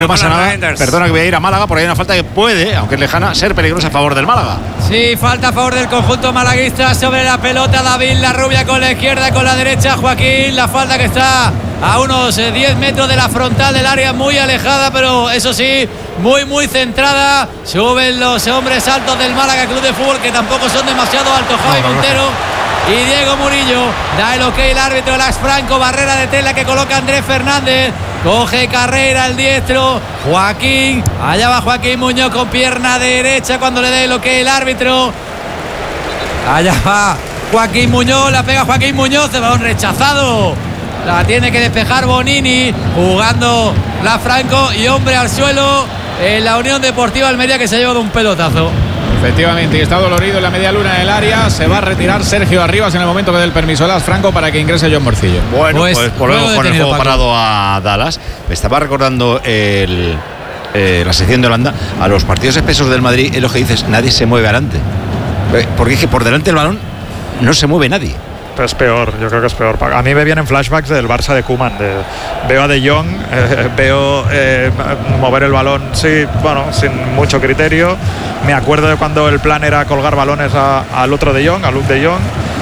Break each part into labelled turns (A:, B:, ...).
A: No pasa nada, perdona que voy a ir a Málaga, porque hay una falta que puede, aunque es lejana, ser peligrosa a favor del Málaga.
B: Sí, falta a favor del conjunto malaguista sobre la pelota. David Larrubia con la izquierda, con la derecha Joaquín. La falta que está a unos 10 metros de la frontal del área, muy alejada, pero eso sí, muy centrada. Suben los hombres altos del Málaga Club de Fútbol, que tampoco son demasiado altos. Javi Montero y Diego Murillo. Da el ok el árbitro, Lax Franco. Barrera de tela que coloca Andrés Fernández. Coge carrera el diestro Joaquín. Allá va Joaquín Muñoz con pierna derecha cuando le dé el ok el árbitro. Allá va Joaquín Muñoz. La pega Joaquín Muñoz. El balón rechazado. La tiene que despejar Bonini. Jugando la Franco y hombre al suelo en la Unión Deportiva Almería, que se ha llevado un pelotazo.
C: Efectivamente, y está dolorido en la media luna del área. Se va a retirar Sergio Arribas en el momento que dé el permiso a Las Franco para que ingrese John Morcillo.
A: Bueno, pues volvemos con el juego parado a Dallas. Me estaba recordando la sección de Holanda. A los partidos espesos del Madrid, es lo que dices, nadie se mueve adelante. Porque es que por delante del balón no se mueve nadie.
D: Pero es peor, yo creo que es peor. A mí me vienen flashbacks del Barça de Koeman. Veo a De Jong, veo mover el balón, sí, bueno, sin mucho criterio. Me acuerdo de cuando el plan era colgar balones al otro De Jong, a Luke De Jong.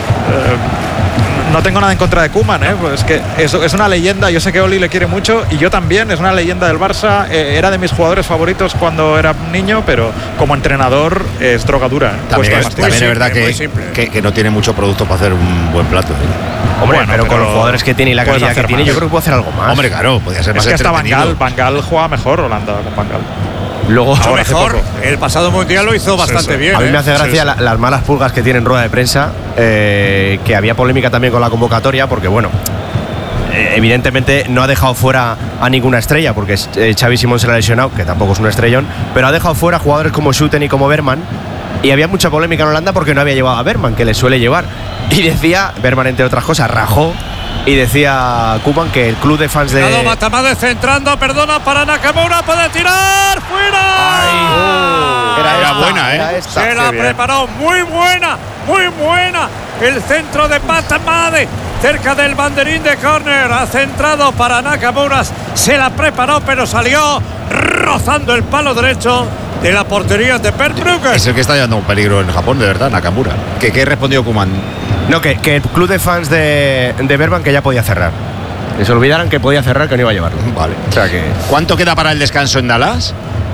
D: No tengo nada en contra de Koeman, pues que es una leyenda. Yo sé que Oli le quiere mucho y yo también. Es una leyenda del Barça. Era de mis jugadores favoritos cuando era niño, pero como entrenador es drogadura.
A: También es verdad que no tiene mucho producto para hacer un buen plato.
E: Hombre, bueno, pero con los jugadores que tiene y la calidad que tiene, yo creo que puede hacer algo más.
A: Hombre, claro, podría ser más entretenido.
D: Es que hasta Van Gaal juega mejor Holanda con Van Gaal.
E: Luego,
F: ahora mejor, el pasado mundial lo hizo bastante bien.
E: A mí me hace gracia las malas pulgas que tiene en rueda de prensa, que había polémica también con la convocatoria, porque bueno, evidentemente no ha dejado fuera a ninguna estrella, porque Xavi Simón se la ha lesionado, que tampoco es un estrellón, pero ha dejado fuera jugadores como Schouten y como Bergman, y había mucha polémica en Holanda porque no había llevado a Bergman, que le suele llevar, y decía, Bergman entre otras cosas, rajó. Y decía Koeman que el club de fans de...
F: Matamade centrando, perdona para Nakamura, puede tirar, fuera.
A: Era buena,
F: Se la preparó, muy buena. El centro de Matamade, cerca del banderín de córner, ha centrado para Nakamura, se la preparó, pero salió rozando el palo derecho de la portería de Perbrugge.
A: Es el que está llevando un peligro en Japón, de verdad, Nakamura. ¿Qué respondió Koeman?
E: No, que el club de fans de Bergman que ya podía cerrar. Que se olvidaran que podía cerrar, que no iba a llevarlo.
A: Vale. O sea que... ¿Cuánto queda para el descanso en Dallas?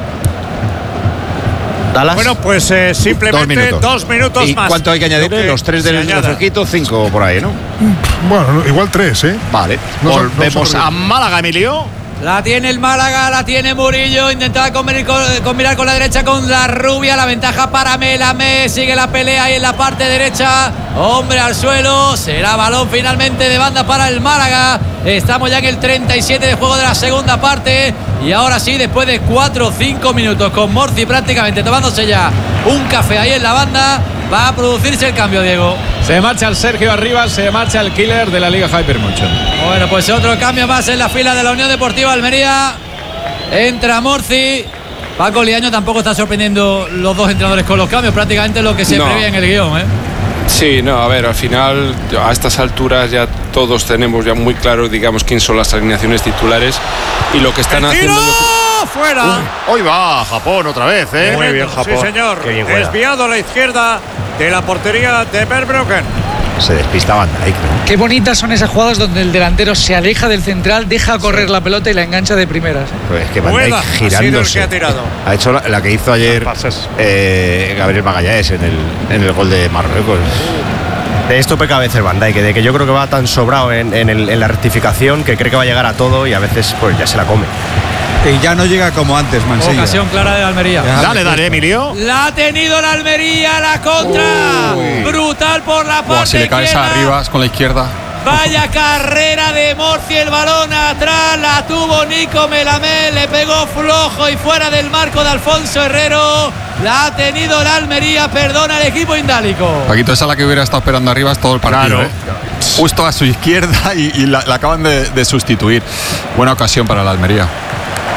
F: Bueno, pues simplemente 2 minutos más.
A: ¿Y cuánto hay que añadirle? ¿Los 3 del refresquito? 5 por ahí, ¿no?
G: Bueno, igual 3, ¿eh?
A: Vale. Volvemos a Málaga, Emilio.
B: La tiene el Málaga, la tiene Murillo. Intentaba combinar con la derecha con Larrubia. La ventaja para Melamé. Sigue la pelea ahí en la parte derecha. Hombre al suelo. Será balón finalmente de banda para el Málaga. Estamos ya en el 37 de juego de la segunda parte. Y ahora sí, después de 4 o 5 minutos con Morci prácticamente tomándose ya un café ahí en la banda, va a producirse el cambio, Diego.
C: Se marcha el Sergio Arribas, se marcha el killer de la Liga Hypermotion.
B: Bueno, pues otro cambio más en la fila de la Unión Deportiva Almería. Entra Morci. Paco Liaño tampoco está sorprendiendo los dos entrenadores con los cambios, prácticamente lo que se prevé en el guión,
H: Sí, no, a ver, al final a estas alturas ya todos tenemos ya muy claro, digamos, quién son las alineaciones titulares y lo que están haciendo.
F: ¡Fuera!
A: Hoy va Japón otra vez,
F: Muy bien, Japón. Sí, señor. Desviado a la izquierda de la portería de Verbruggen.
A: Se despista Van Dijk.
I: Qué bonitas son esas jugadas donde el delantero se aleja del central, deja correr la pelota y la engancha de primeras.
A: Pues es que Van Dijk girándose. Ha hecho la que hizo ayer Gabriel Magallanes en el gol de Marruecos.
E: De esto peca a veces Van Dijk, de que yo creo que va tan sobrado en la rectificación que cree que va a llegar a todo y a veces pues ya se la come.
J: Y ya no llega como antes, Mansilla.
B: Ocasión clara de Almería.
A: Dale, Emilio.
B: La ha tenido la Almería, la contra. Brutal por la parte
K: si le caes
B: izquierda.
K: Arriba con la izquierda.
B: Vaya carrera de Morci, el balón atrás, la tuvo Nico Melamé, le pegó flojo y fuera del marco de Alfonso Herrero. La ha tenido la Almería, perdona el equipo indálico.
K: Paquito, esa es la que hubiera estado esperando Arribas todo el partido. Claro. Justo a su izquierda y la acaban de sustituir. Buena ocasión para la Almería.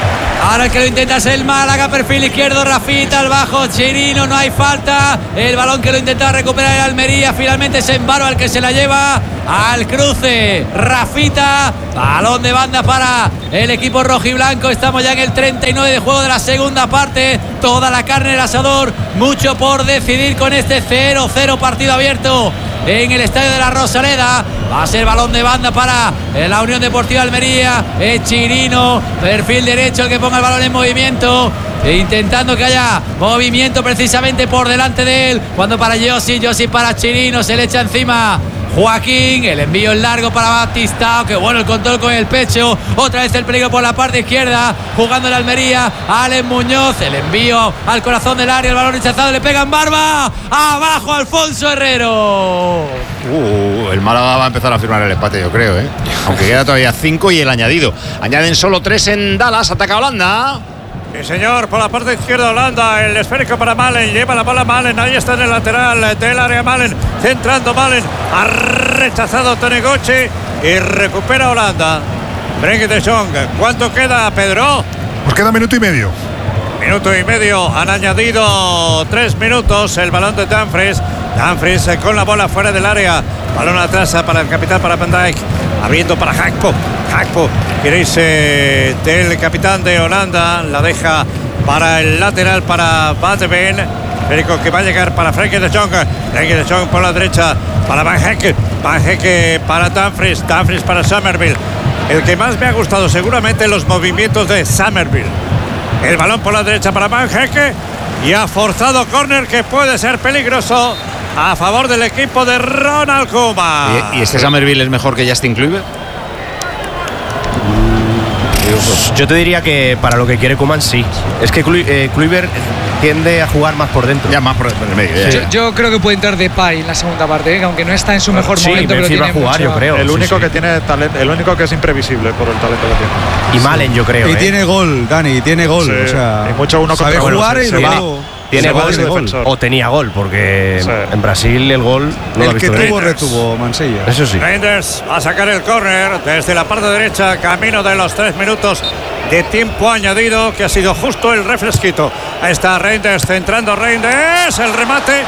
B: Ahora el que lo intenta es el Málaga, perfil izquierdo, Rafita, al bajo, Chirino, no hay falta. El balón que lo intentaba recuperar el Almería, finalmente es Embaro al que se la lleva al cruce. Rafita, balón de banda para el equipo rojiblanco. Estamos ya en el 39 de juego de la segunda parte. Toda la carne del asador, mucho por decidir con este 0-0 partido abierto en el estadio de la Rosaleda. Va a ser balón de banda para la Unión Deportiva Almería. Chirino, perfil derecho, el que ponga el balón en movimiento, intentando que haya movimiento precisamente por delante de él. Cuando para Yossi para Chirino, se le echa encima Joaquín, el envío en largo para Batistao, que bueno el control con el pecho, otra vez el peligro por la parte izquierda, jugando el Almería, Alex Muñoz, el envío al corazón del área, el balón rechazado, le pega en barba, abajo Alfonso Herrero.
A: El Málaga va a empezar a firmar el empate, yo creo, aunque queda todavía 5 y el añadido. Añaden solo 3 en Dallas, ataca Holanda.
F: Sí, señor, por la parte izquierda Holanda, el esférico para Malen, lleva la bola Malen, ahí está en el lateral del área Malen, centrando Malen, ha rechazado Tonegoche y recupera Holanda. Frenkie de Jong, ¿cuánto queda, Pedro?
G: Pues queda minuto y medio.
F: Minuto y medio, han añadido 3 minutos, el balón de Dumfries con la bola fuera del área, balón atrás para el capitán, para Van Dijk, abriendo para Gakpo, quiere irse del capitán de Holanda, la deja para el lateral, para Van de Ven, Federico, que va a llegar para Frenkie de Jong por la derecha, para Van Hecke para Dumfries para Somerville. El que más me ha gustado seguramente los movimientos de Somerville. El balón por la derecha para Van Hecke y ha forzado córner que puede ser peligroso a favor del equipo de Ronald Koeman.
A: ¿Y este Somerville es mejor que Justin Kluivert?
E: Yo te diría que para lo que quiere Koeman sí. Es que Kluivert tiende a jugar más por dentro.
A: Ya más por el medio.
I: Yo creo que puede entrar Depay en la segunda parte, que aunque no está en su mejor momento, pero tiene
E: va a jugar, yo creo.
D: El único que tiene talento, el único que es imprevisible por el talento que tiene.
E: Y Malen, yo creo.
J: Y tiene gol, Dani, tiene gol.
D: Sí.
J: O sea,
D: y mucho uno
J: sabe
D: contra
J: jugar
D: uno.
J: y luego
E: tiene gol, o tenía gol, porque en Brasil el gol no lo ha visto.
J: El que tuvo, retuvo Mansilla.
E: Eso sí.
F: Reinders va a sacar el córner desde la parte derecha, camino de los 3 minutos de tiempo añadido, que ha sido justo el refresquito. Ahí está Reinders, centrando Reinders, el remate,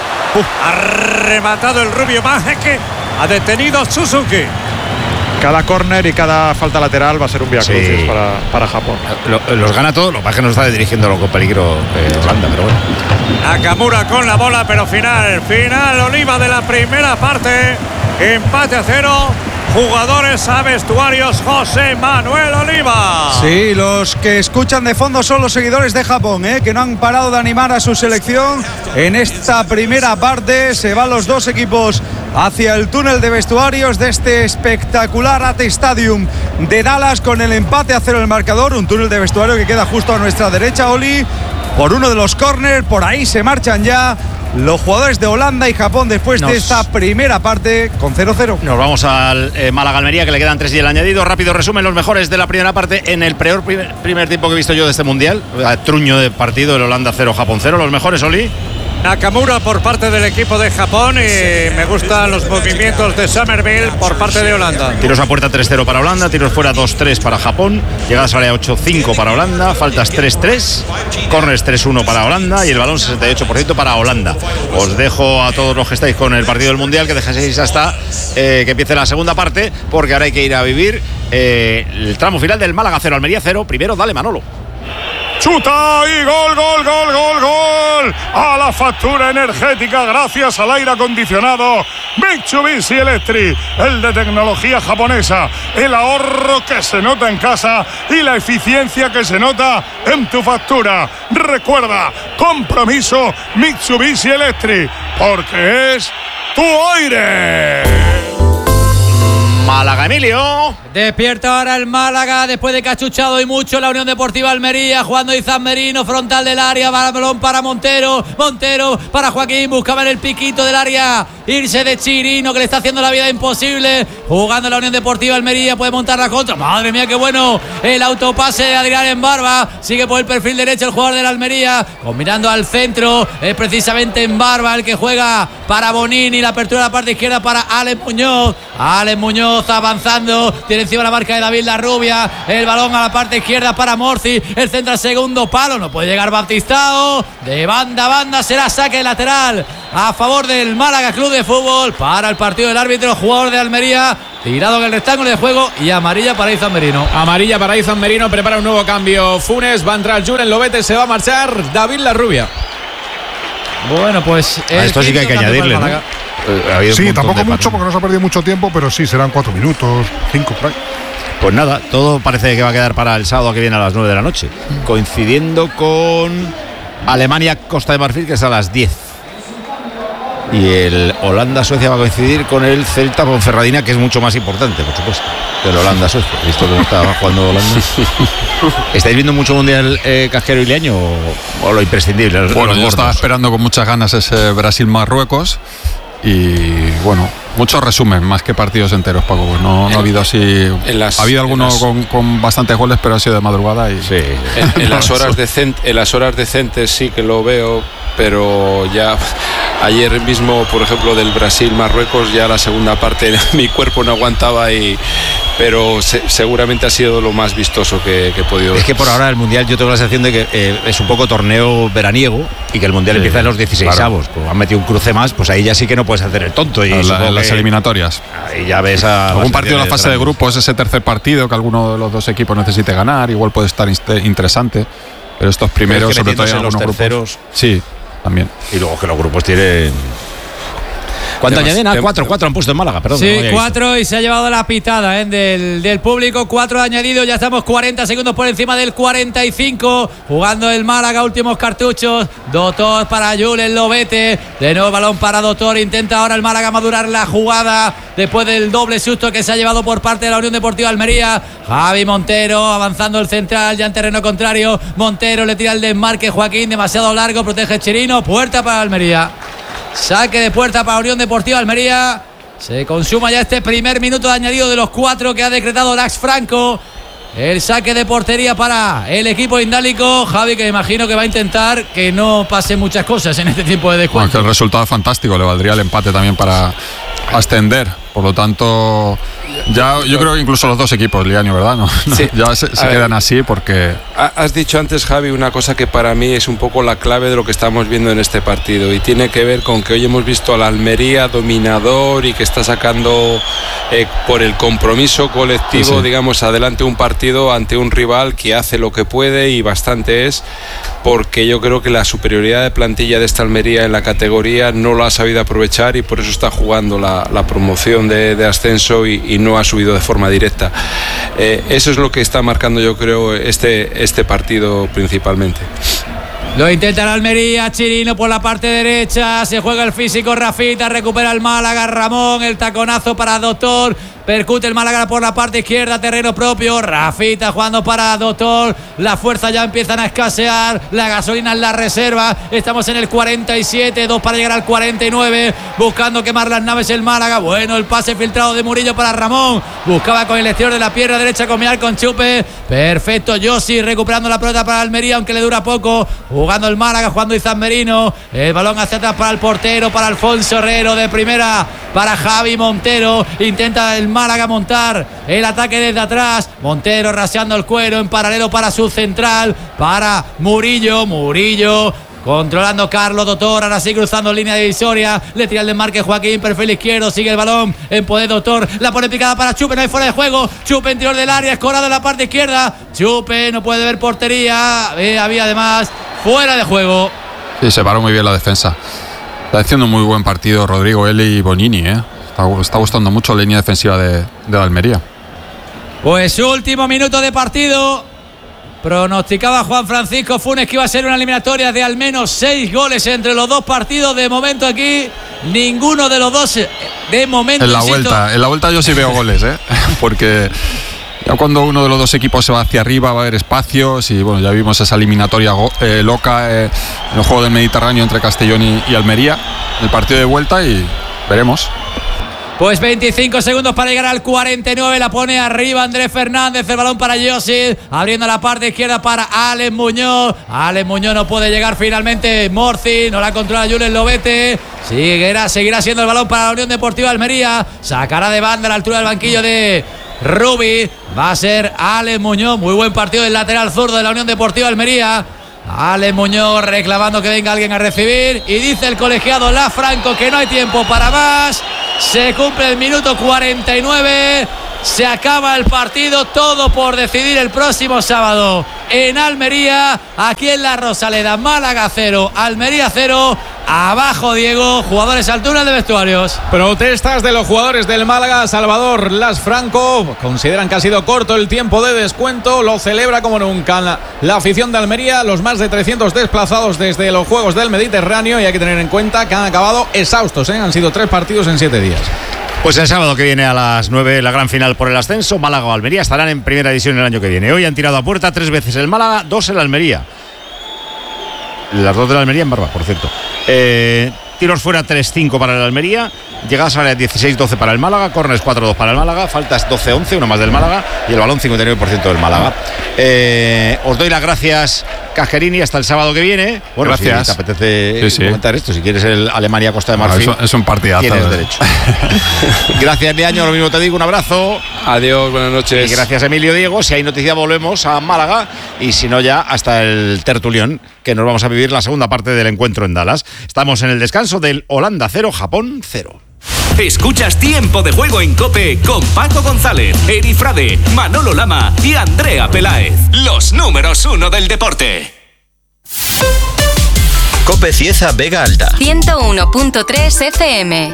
F: ha rematado el rubio Majeke, ha detenido Suzuki.
D: Cada córner y cada falta lateral va a ser un viacrucis para Japón.
A: Los gana todos, lo que pasa es que no está dirigiéndolo con peligro Holanda, pero bueno.
F: Nakamura con la bola, pero final Oliva de la primera parte, empate a 0. Jugadores a vestuarios, José Manuel Oliva.
J: Sí, los que escuchan de fondo son los seguidores de Japón, que no han parado de animar a su selección. En esta primera parte se van los dos equipos hacia el túnel de vestuarios de este espectacular AT Stadium de Dallas, con el empate a 0 en el marcador. Un túnel de vestuario que queda justo a nuestra derecha, Oli, por uno de los córners. Por ahí se marchan ya los jugadores de Holanda y Japón después de esta primera parte con 0-0.
A: Nos vamos al Málaga-Almería, que le quedan 3 y el añadido. Rápido resumen, los mejores de la primera parte en el peor primer tiempo que he visto yo de este Mundial. Truño de partido, el Holanda 0, Japón 0. Los mejores, Oli.
F: Nakamura por parte del equipo de Japón, y me gustan los movimientos de Somerville por parte de Holanda.
A: Tiros a puerta 3-0 para Holanda, tiros fuera 2-3 para Japón, llegadas a área 8-5 para Holanda, faltas 3-3, corners 3-1 para Holanda y el balón 68% para Holanda. Os dejo a todos los que estáis con el partido del Mundial que dejéis hasta que empiece la segunda parte, porque ahora hay que ir a vivir el tramo final del Málaga 0, Almería 0. Primero, dale Manolo.
G: Chuta y gol a la factura energética gracias al aire acondicionado Mitsubishi Electric, el de tecnología japonesa, el ahorro que se nota en casa y la eficiencia que se nota en tu factura. Recuerda, compromiso Mitsubishi Electric, porque es tu aire.
A: Málaga, Emilio.
B: Despierta ahora el Málaga después de que ha chuchado y mucho la Unión Deportiva Almería, jugando Izan Merino, frontal del área, balón para Montero para Joaquín, buscaba en el piquito del área irse de Chirino, que le está haciendo la vida imposible, jugando la Unión Deportiva Almería, puede montar la contra. Madre mía, qué bueno el autopase de Adrián en Barba, sigue por el perfil derecho el jugador de la Almería, combinando al centro, es precisamente en Barba el que juega para Bonini, la apertura de la parte izquierda para Alex Muñoz avanzando, tiene encima la marca de David Larrubia, el balón a la parte izquierda para Morci, el centro al segundo palo, no puede llegar Baptistao, de banda a banda será saque lateral a favor del Málaga Club de Fútbol. Para el partido del árbitro, jugador de Almería tirado en el rectángulo de juego, y amarilla para Izan Merino.
C: Amarilla para Izan Merino, prepara un nuevo cambio Funes, va a entrar Julen Lobete, se va a marchar David Larrubia.
B: Bueno, pues
A: a esto sí que hay que añadirle, ¿no?
G: Sí, tampoco mucho porque no se ha perdido mucho tiempo, pero sí, serán 4 minutos, 5 por ahí.
A: Pues nada, todo parece que va a quedar para el sábado que viene a las 9 de la noche, coincidiendo con Alemania-Costa de Marfil, que es a las 10. Y el Holanda-Suecia va a coincidir con el Celta-Ponferradina, que es mucho más importante, por supuesto, que el Holanda-Suecia. ¿Visto cómo estaba jugando Holanda? ¿Estáis viendo mucho mundial Casquero y Leaño o lo imprescindible?
K: Bueno, yo estaba esperando con muchas ganas ese Brasil-Marruecos. Y bueno, muchos resumen más que partidos enteros, Paco. Pues no ha habido así. Ha habido algunos con bastantes goles, pero ha sido de madrugada. Y
A: sí.
H: En las horas decentes sí que lo veo, pero ya ayer mismo, por ejemplo, del Brasil-Marruecos, ya la segunda parte mi cuerpo no aguantaba, pero seguramente ha sido lo más vistoso que he podido ver.
A: Es que por ahora el Mundial yo tengo la sensación de que es un poco torneo veraniego y que el Mundial empieza en los 16avos. Claro. Pues han metido un cruce más, pues ahí ya sí que no puedes hacer el tonto. Y
K: en las eliminatorias.
A: Ahí ya ves
K: algún partido en la fase de grupos, ese tercer partido que alguno de los dos equipos necesite ganar, igual puede estar interesante. Pero estos primeros, sobre todo en algunos
A: los terceros,
K: grupos. Sí, también.
A: Y luego que los grupos tienen. ¿Cuánto añaden? 4 han puesto en Málaga, perdón.
B: Sí, 4 y se ha llevado la pitada del público. 4 añadidos, ya estamos 40 segundos por encima del 45. Jugando el Málaga, últimos cartuchos. Doctor para Julen Lobete. De nuevo balón para Doctor. Intenta ahora el Málaga madurar la jugada después del doble susto que se ha llevado por parte de la Unión Deportiva Almería. Javi Montero avanzando el central, ya en terreno contrario. Montero le tira el desmarque, Joaquín, demasiado largo, protege Chirino. Puerta para Almería. Saque de puerta para Unión Deportiva Almería. Se consuma ya este primer minuto de añadido de los 4 que ha decretado Dax Franco. El saque de portería para el equipo indálico. Javi, que imagino que va a intentar que no pasen muchas cosas en este tipo de descuento.
K: Bueno, que el resultado es fantástico, le valdría el empate también para ascender. Por lo tanto, ya yo creo que incluso los dos equipos, Liaño, ¿verdad? Sí. Ya se quedan así porque...
H: Has dicho antes, Javi, una cosa que para mí es un poco la clave de lo que estamos viendo en este partido, y tiene que ver con que hoy hemos visto al Almería dominador y que está sacando por el compromiso colectivo, digamos, adelante un partido ante un rival que hace lo que puede, y bastante es, porque yo creo que la superioridad de plantilla de esta Almería en la categoría no lo ha sabido aprovechar, y por eso está jugando la promoción de ascenso y no ha subido de forma directa. Eso es lo que está marcando, yo creo, este partido principalmente.
B: Lo intenta la Almería, Chirino por la parte derecha, se juega el físico Rafita, recupera el Málaga, Ramón, el taconazo para Doctor, percute el Málaga por la parte izquierda, terreno propio, Rafita jugando para Doctor, las fuerzas ya empiezan a escasear, la gasolina en la reserva, estamos en el 47, 2 para llegar al 49, buscando quemar las naves el Málaga. Bueno, el pase filtrado de Murillo para Ramón, buscaba con el exterior de la pierna derecha combinar con Chupe, perfecto, Yossi recuperando la pelota para Almería, aunque le dura poco, jugando el Málaga, jugando Izan Merino, el balón hacia atrás para el portero, para Alfonso Herrero, de primera para Javi Montero, intenta el Málaga montar el ataque desde atrás, Montero raseando el cuero en paralelo para su central, para Murillo, controlando Carlos Doctor, ahora sí cruzando línea divisoria, le tira el desmarque Joaquín, perfil izquierdo, sigue el balón en poder Doctor, la pone picada para Chupe, no hay fuera de juego, Chupe interior del área, escorado en la parte izquierda, Chupe no puede ver portería, había además fuera de juego.
K: Sí, se paró muy bien la defensa, está haciendo un muy buen partido Rodrigo Eli y Bonini, está gustando mucho la línea defensiva de la Almería.
B: Pues último minuto de partido. Pronosticaba Juan Francisco Funes que iba a ser una eliminatoria de al menos 6 goles entre los dos partidos. De momento aquí ninguno de los dos, de momento.
K: En la vuelta yo sí veo goles, porque ya cuando uno de los dos equipos se va hacia arriba va a haber espacios, y bueno, ya vimos esa eliminatoria loca en el juego del Mediterráneo entre Castellón y Almería, el partido de vuelta, y veremos.
B: Pues 25 segundos para llegar al 49. La pone arriba Andrés Fernández. El balón para Josic. Abriendo la parte izquierda para Alex Muñoz. Alex Muñoz no puede llegar finalmente. Morci. No la controla Julen Lobete. Seguirá siendo el balón para la Unión Deportiva Almería. Sacará de banda a la altura del banquillo de Rubi. Va a ser Alex Muñoz. Muy buen partido del lateral zurdo de la Unión Deportiva Almería. Alex Muñoz reclamando que venga alguien a recibir. Y dice el colegiado Lafranco que no hay tiempo para más. Se cumple el minuto 49. Se acaba el partido. Todo por decidir el próximo sábado en Almería. Aquí en la Rosaleda. Málaga 0, Almería 0. Abajo Diego, jugadores al túnel de vestuarios.
C: Protestas de los jugadores del Málaga. Salvador Lafranco consideran que ha sido corto el tiempo de descuento. Lo celebra como nunca la afición de Almería. Los más de 300 desplazados desde los Juegos del Mediterráneo. Y hay que tener en cuenta que han acabado exhaustos, ¿eh? Han sido 3 partidos en 7 días.
A: Pues el sábado que viene a las 9 la gran final por el ascenso. Málaga o Almería estarán en primera división el año que viene. Hoy han tirado a puerta 3 veces el Málaga, 2 el Almería. Las 2 de la Almería en Barba, por cierto. Tiros fuera 3-5 para el Almería. Llegadas a área 16-12 para el Málaga. Corners 4-2 para el Málaga. Faltas 12-11, uno más del Málaga. Y el balón 59% del Málaga. Os doy las gracias, Cajerini, hasta el sábado que viene. Bueno,
K: gracias.
A: Si te apetece comentar esto, si quieres el Alemania-Costa de Marfil,
K: es un partidazo.
A: Tienes derecho. Gracias, Leaño. Lo mismo te digo. Un abrazo.
H: Adiós, buenas noches.
A: Y gracias, Emilio Diego. Si hay noticia, volvemos a Málaga. Y si no, ya hasta el tertulión, que nos vamos a vivir la segunda parte del encuentro en Dallas. Estamos en el descanso del Holanda 0, Japón 0.
L: Escuchas Tiempo de Juego en COPE con Paco González, Eri Frade, Manolo Lama y Andrea Peláez. Los números 1 del deporte.
M: COPE Cieza Vega Alta
N: 101.3 FM.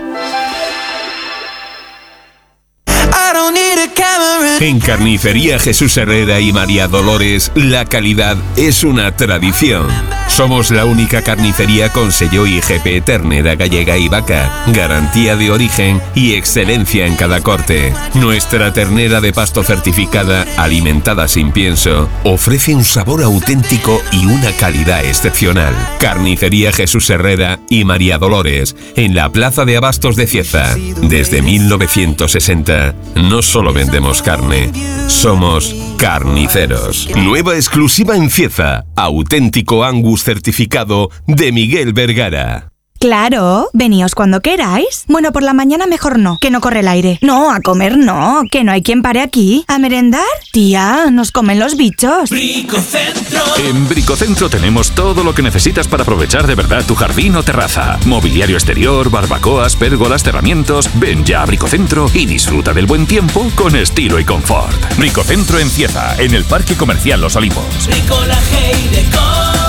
O: En Carnicería Jesús Herrera y María Dolores, la calidad es una tradición. Somos la única carnicería con sello IGP ternera gallega y vaca, garantía de origen y excelencia en cada corte. Nuestra ternera de pasto certificada, alimentada sin pienso, ofrece un sabor auténtico y una calidad excepcional. Carnicería Jesús Herrera y María Dolores, en la Plaza de Abastos de Cieza. Desde 1960, no solo vendemos carne, somos carniceros. Nueva exclusiva en Cieza, auténtico Angus certificado de Miguel Vergara.
P: Claro, veníos cuando queráis. Bueno, por la mañana mejor no, que no corre el aire. No, a comer no, que no hay quien pare aquí. ¿A merendar? Tía, nos comen los bichos.
L: Bricocentro.
Q: En Bricocentro tenemos todo lo que necesitas para aprovechar de verdad tu jardín o terraza. Mobiliario exterior, barbacoas, pérgolas, cerramientos. Ven ya a Bricocentro y disfruta del buen tiempo con estilo y confort. Bricocentro en Cieza, en el Parque Comercial Los Olivos.
L: Bricolaje y decoración.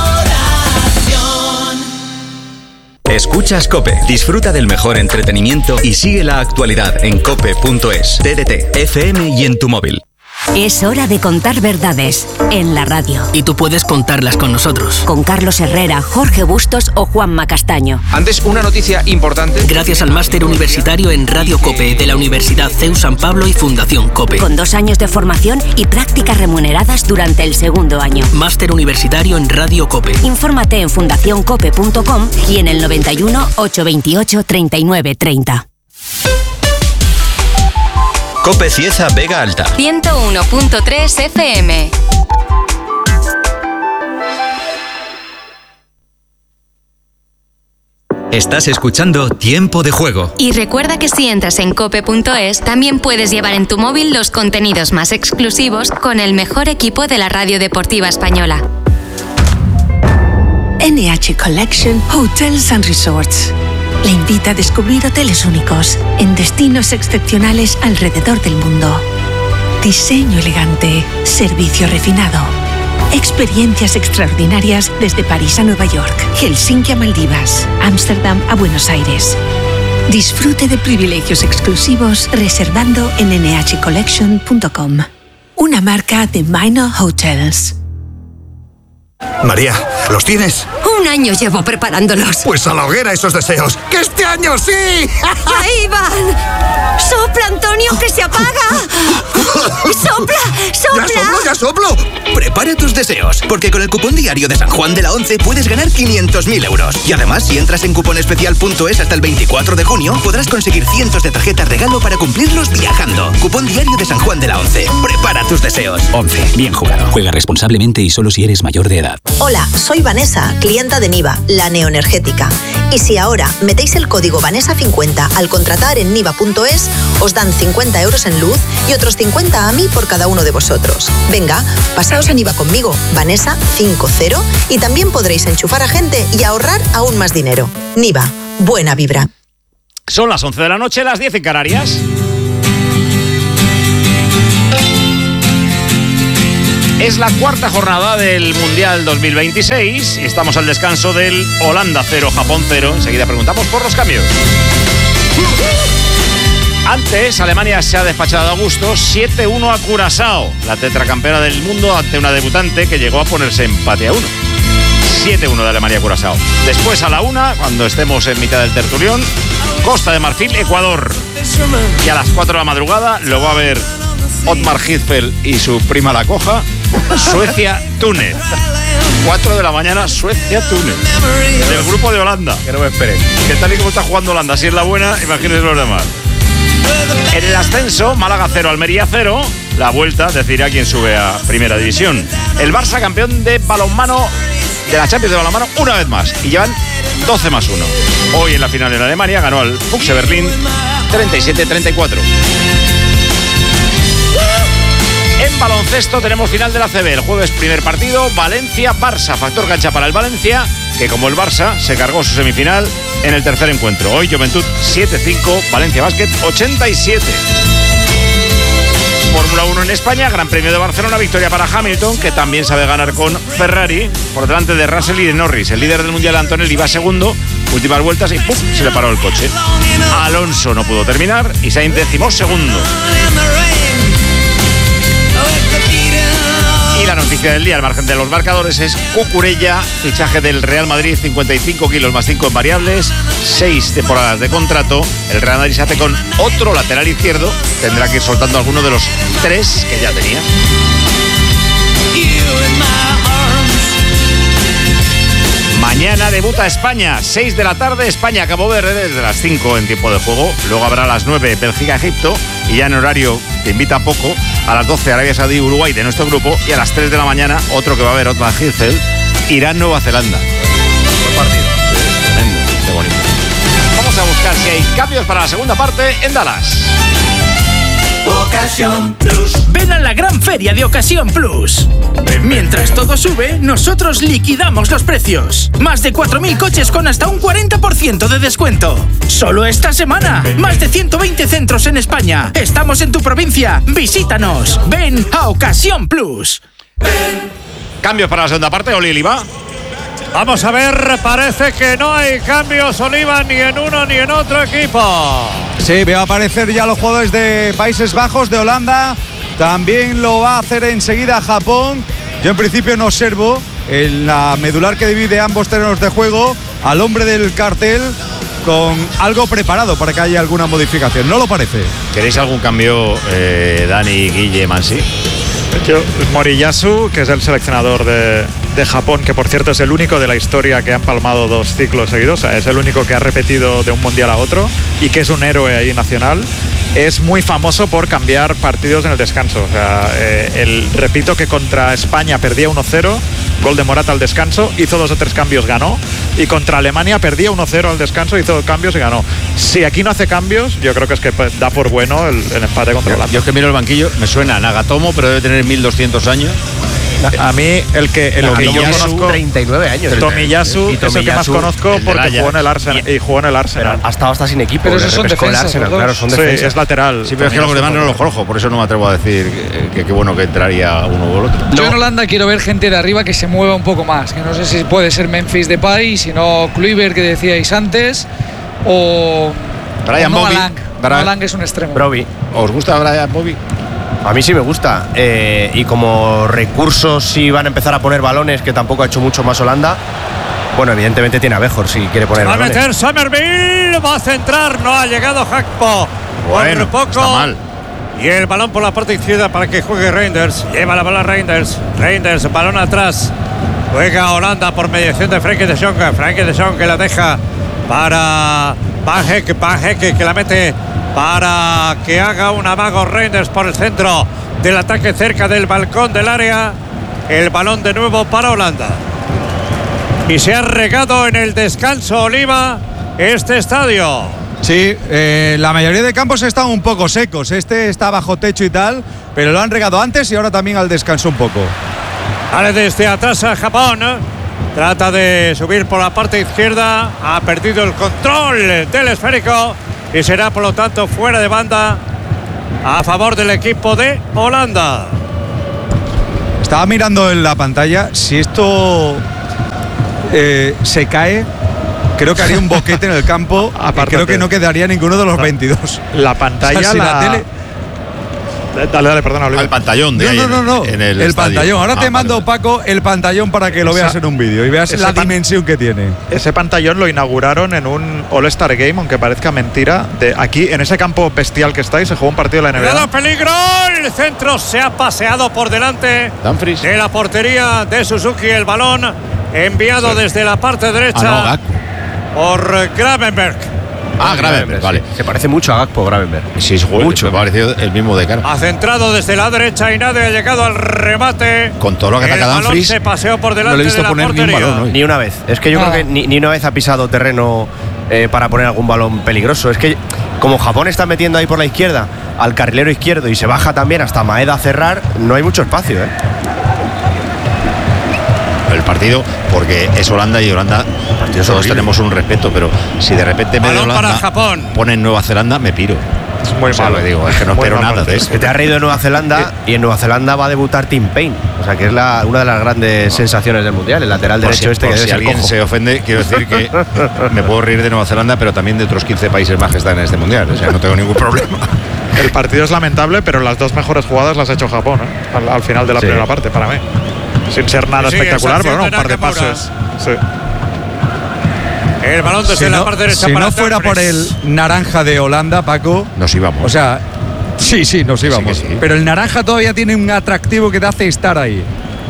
M: Escuchas COPE. Disfruta del mejor entretenimiento y sigue la actualidad en cope.es, TDT, FM y en tu móvil.
N: Es hora de contar verdades en la radio.
R: Y tú puedes contarlas con nosotros.
N: Con Carlos Herrera, Jorge Bustos o Juanma Castaño.
S: Antes, una noticia importante.
R: Gracias al máster universitario en Radio COPE de la Universidad CEU San Pablo y Fundación COPE.
N: Con 2 años de formación y prácticas remuneradas durante el segundo año.
R: Máster universitario en Radio COPE.
N: Infórmate en fundacioncope.com y en el 91 828 39 30.
M: COPE Cieza Vega Alta
N: 101.3 FM.
M: Estás escuchando Tiempo de Juego.
N: Y recuerda que si entras en cope.es, también puedes llevar en tu móvil los contenidos más exclusivos con el mejor equipo de la radio deportiva española.
T: NH Collection Hotels and Resorts le invita a descubrir hoteles únicos en destinos excepcionales alrededor del mundo. Diseño elegante, servicio refinado, experiencias extraordinarias desde París a Nueva York, Helsinki a Maldivas, Ámsterdam a Buenos Aires. Disfrute de privilegios exclusivos reservando en nhcollection.com. Una marca de Minor Hotels.
U: María, ¿los tienes? 1 año llevo preparándolos.
V: Pues a la hoguera esos deseos. ¡Que este año sí!
U: ¡Ahí van! ¡Sopla, Antonio, que se apaga! ¡Sopla, sopla!
V: ¡Ya soplo! Prepara tus deseos, porque con el cupón diario de San Juan de la Once puedes ganar 500.000 euros. Y además, si entras en cuponespecial.es hasta el 24 de junio, podrás conseguir cientos de tarjetas regalo para cumplirlos viajando. Cupón diario de San Juan de la Once. Prepara tus deseos.
W: 11. Bien jugado. Juega responsablemente y solo si eres mayor de edad.
X: Hola, soy Vanessa, clienta de Niva, la neoenergética. Y si ahora metéis el código Vanessa50 al contratar en niva.es, os dan 50 euros en luz y otros 50 a mí por cada uno de vosotros. Venga, pasaos a Niva conmigo, Vanessa50, y también podréis enchufar a gente y ahorrar aún más dinero. Niva, buena vibra.
A: Son las 11 de la noche, las 10 en Canarias. Es la cuarta jornada del Mundial 2026. Estamos al descanso del Holanda 0, Japón 0. Enseguida preguntamos por los cambios. Antes, Alemania se ha despachado a gusto 7-1 a Curazao, la tetracampeona del mundo, ante una debutante que llegó a ponerse empate a 1. 7-1 de Alemania a Curazao. Después a la 1, cuando estemos en mitad del tertulión, Costa de Marfil, Ecuador. Y a las 4 de la madrugada lo va a ver Otmar Hitzfeld y su prima la coja, Suecia-Túnez. 4 de la mañana, Suecia-Túnez. Del grupo de Holanda.
E: Que no me esperen.
A: Que tal y como está jugando Holanda, si es la buena, imagínense los demás. En el ascenso, Málaga 0, Almería 0. La vuelta decidirá quién sube a Primera División. El Barça campeón de balonmano, de la Champions de balonmano, una vez más. Y llevan 12+1. Hoy en la final en Alemania ganó al Füchse Berlín 37-34. En baloncesto tenemos final de la CB. El jueves primer partido, Valencia-Barça. Factor cancha para el Valencia, que como el Barça se cargó su semifinal en el tercer encuentro. Hoy Juventud 7-5, Valencia Basket 87. Fórmula 1 en España, Gran Premio de Barcelona, victoria para Hamilton, que también sabe ganar con Ferrari, por delante de Russell y de Norris. El líder del Mundial, Antonelli, va segundo, últimas vueltas y ¡pum!, se le paró el coche. Alonso no pudo terminar y Sainz 12º. Y la noticia del día, al margen de los marcadores, es Cucurella, fichaje del Real Madrid, 55 kilos más 5 en variables, 6 temporadas de contrato. El Real Madrid se hace con otro lateral izquierdo, tendrá que ir soltando alguno de los 3 que ya tenía. Mañana debuta España, 6 de la tarde, España-Cabo Verde, desde las 5 en tiempo de juego. Luego habrá a las 9 Bélgica-Egipto y ya en horario que invita poco, a las 12 Arabia Saudí-Uruguay de nuestro grupo, y a las 3 de la mañana otro que va a haber, Otmar Hitzfeld, Irán-Nueva Zelanda. Buen partido. Tremendo, qué bonito. Vamos a buscar si hay cambios para la segunda parte en Dallas.
L: Ocasión Plus. Ven a la gran feria de Ocasión Plus. Mientras todo sube, nosotros liquidamos los precios. Más de 4.000 coches con hasta un 40% de descuento. Solo esta semana. Más de 120 centros en España. Estamos en tu provincia. Visítanos. Ven a Ocasión Plus.
A: Cambios para la segunda parte, Oli Oliva.
F: Vamos a ver, parece que no hay cambios, Oliva, ni en uno ni en otro equipo.
J: Sí, va a aparecer ya los jugadores de Países Bajos, de Holanda. También lo va a hacer enseguida Japón. Yo en principio no observo en la medular que divide ambos terrenos de juego al hombre del cartel con algo preparado para que haya alguna modificación. ¿No lo parece?
A: ¿Queréis algún cambio, Dani, Guille, Mansi?
D: Moriyasu, que es el seleccionador de Japón, que por cierto es el único de la historia que ha empalmado 2 ciclos seguidos, o sea, es el único que ha repetido de un mundial a otro y que es un héroe ahí nacional. Es muy famoso por cambiar partidos en el descanso. O sea, repito que contra España perdía 1-0, gol de Morata al descanso, hizo 2 o 3 cambios, ganó. Y contra Alemania perdía 1-0 al descanso, hizo 2 cambios y ganó. Si aquí no hace cambios, yo creo que es que da por bueno el empate contra Holanda.
A: Yo es que miro el banquillo, me suena a Nagatomo, pero debe tener 1200 años.
D: A mí el que yo conozco
E: 39 años.
D: Tomiyasu es el que más conozco porque jugó en el Arsenal y jugó en el Arsenal.
E: Ha estado hasta sin equipo.
I: Pero esos son defensas,
E: claro, son defensas.
D: Sí, es lateral.
A: Sí, pero es que los demás no los conozco, por eso no me atrevo a decir que qué bueno que entraría uno u otro.
I: Yo en Holanda quiero ver gente de arriba que se mueva un poco más, que no sé si puede ser Memphis Depay, sino Kluivert, que decíais antes, o
A: Brian Bobby.
I: Malang es un extremo.
E: Bobby.
A: ¿Os gusta Brian Bobby?
E: A mí sí me gusta. Y como recursos, si van a empezar a poner balones, que tampoco ha hecho mucho más Holanda, Bueno, evidentemente tiene a Bejor si quiere poner
F: Va a
E: balones.
F: meter Somerville, va a centrar, no ha llegado Gakpo.
A: Bueno,
F: por poco.
A: está mal.
F: Y el balón por la parte izquierda para que juegue Reinders. Lleva la bola Reinders. Reinders, balón atrás. Juega Holanda por mediación de Frenkie de Jong. Frenkie de Jong que la deja para Van Hecke. Van Hecke que la mete para que haga un amago Reinders por el centro del ataque cerca del balcón del área. El balón de nuevo para Holanda. Y se ha regado en el descanso, Oliva, este estadio.
J: Sí, la mayoría de campos están un poco secos. Este está bajo techo y tal, pero lo han regado antes y ahora también al descanso un poco.
F: Vale, desde atrás a Japón. Trata de subir por la parte izquierda. Ha perdido el control del esférico y será por lo tanto fuera de banda a favor del equipo de Holanda.
J: Estaba mirando en la pantalla. Si esto se cae, creo que haría un boquete en el campo. Creo que no quedaría ninguno de los 22.
D: La pantalla,
J: o sea, si la tele.
D: Dale, perdona, Oliver.
A: Al pantallón de
J: No,
A: ahí
J: no, no.
A: en el
J: el
A: estadio.
J: pantallón. Ahora te mando, Paco, el pantallón para que lo veas en un vídeo y veas la dimensión que tiene.
D: Ese pantallón lo inauguraron en un All-Star Game, aunque parezca mentira. Aquí, en ese campo bestial que estáis, se jugó un partido de la NBA.
F: ¡Cuidado, peligro! El centro se ha paseado por delante
A: Dumfries.
F: de la portería de Suzuki. El balón enviado desde la parte derecha por Gravenberg.
A: Gravenberg, vale.
E: Se parece mucho a Gakpo, Gravenberg.
A: Sí, mucho. Me ha parecido el mismo de cara.
F: Ha centrado desde la derecha y nadie ha llegado al remate.
A: Con todo lo que ataca Dumfries,
F: se paseó por delante
A: no le he visto
F: de la
A: poner
F: portería.
A: ni un balón hoy.
E: Ni una vez. Es que yo creo que ni una vez ha pisado terreno para poner algún balón peligroso. Es que como Japón está metiendo ahí por la izquierda al carrilero izquierdo y se baja también hasta Maeda a cerrar, no hay mucho espacio,
A: el partido, porque es Holanda y Holanda todos
E: horrible.
A: tenemos un respeto, pero si de repente me
F: Balón para Japón.
A: ponen Nueva Zelanda, me piro.
D: Es muy malo.
A: Digo, es que no espero nada de eso.
E: Que te has reído de Nueva Zelanda y en Nueva Zelanda va a debutar Tim Payne, o sea que es una de las grandes sensaciones del mundial, el lateral
A: Por
E: derecho
A: si
E: que debe ser
A: alguien
E: cojo.
A: se ofende, quiero decir que me puedo reír de Nueva Zelanda, pero también de otros 15 países más que están en este mundial, o sea, no tengo ningún problema.
D: El partido es lamentable, pero las dos mejores jugadas las ha hecho Japón, al final de la primera parte, para mí. Sin ser nada espectacular, pero un par de pases. Sí.
F: El balón desde la parte derecha
J: si
F: para
J: no fuera por el naranja de Holanda, Paco,
A: nos íbamos.
J: O sea, sí, nos íbamos.
A: Sí.
J: Pero el naranja todavía tiene un atractivo que te hace estar ahí.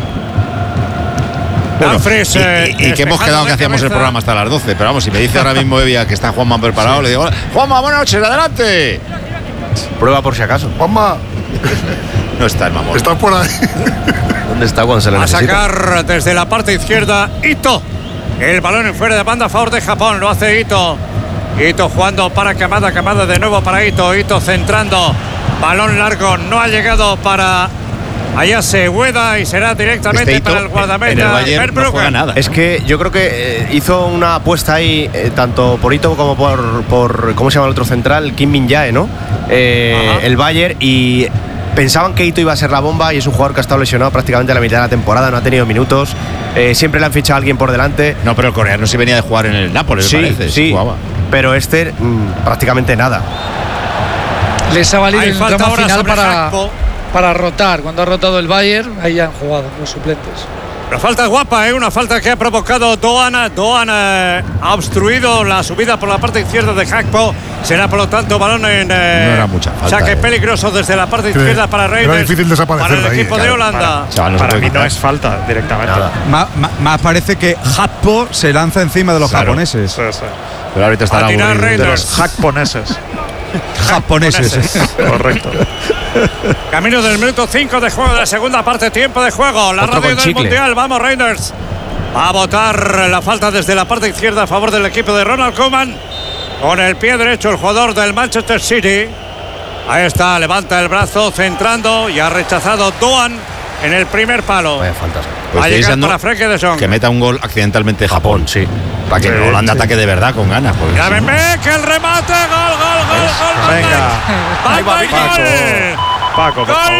A: Bueno, y que hemos quedado que hacíamos el programa hasta las 12, pero vamos, si me dice ahora mismo Evia que está Juanma preparado, le digo, Juanma, buenas noches, adelante.
E: Prueba por si acaso.
B: Juanma.
A: No está el mamón.
B: Está por ahí.
E: ¿Dónde está cuando se le
F: A
E: necesita?
F: sacar desde la parte izquierda Ito. El balón en fuera de banda a favor de Japón. Lo hace Ito. Ito jugando para Kamada. Kamada de nuevo para Ito. Ito centrando. Balón largo. No ha llegado para Ayase Ueda y será directamente para el guardameta.
A: En el Bayern no juega nada.
E: Es que yo creo que hizo una apuesta ahí, tanto por Ito como por ¿cómo se llama el otro central? Kim Min-jae, ¿no? El Bayern, y pensaban que Ito iba a ser la bomba y es un jugador que ha estado lesionado prácticamente a la mitad de la temporada, no ha tenido minutos. Siempre le han fichado a alguien por delante.
A: No, pero el coreano sí venía de jugar en el Nápoles, me parece.
E: Sí,
A: jugaba.
E: pero este prácticamente nada.
I: Les ha valido
F: Hay
I: el
F: falta
I: tramo
F: ahora
I: final
F: sobre Gakpo.
I: para rotar. Cuando ha rotado el Bayern, ahí han jugado los suplentes.
F: Una falta guapa, una falta que ha provocado Doan. Doan ha obstruido la subida por la parte izquierda de Gakpo. Será por lo tanto balón en
A: No era mucha falta.
F: saque peligroso desde la parte
B: Que
F: izquierda para Reinders.
B: era difícil desaparecer
F: para el
B: de ahí,
F: equipo de
B: claro,
F: Holanda.
D: Para mí no es falta directamente.
J: Más parece que Gakpo se lanza encima de los japoneses.
D: Sí.
A: Pero ahorita
F: A
A: estará
F: tirar
A: aburrido.
D: De
F: Reinders.
D: los japoneses.
J: Japoneses.
D: Correcto.
F: Camino del minuto 5 de juego de la segunda parte, tiempo de juego. La
E: Otro
F: radio
E: con
F: del
E: chicle.
F: Mundial, vamos Reinders. Va a botar la falta desde la parte izquierda a favor del equipo de Ronald Koeman. Con el pie derecho el jugador del Manchester City. Ahí está, levanta el brazo, centrando y ha rechazado Doan en el primer palo.
E: Vaya faltas.
A: Pues
F: Va a
A: estoy
F: llegar
A: deseando
F: para Frenkie de Jong.
A: que meta un gol accidentalmente Japón.
E: Sí.
A: Para que Holanda ataque de verdad con ganas. porque si no-
F: Gravenberg, el remate, gol.
D: Venga.
F: Van Dijk,
D: Paco.
F: gol.
D: Paco, por favor.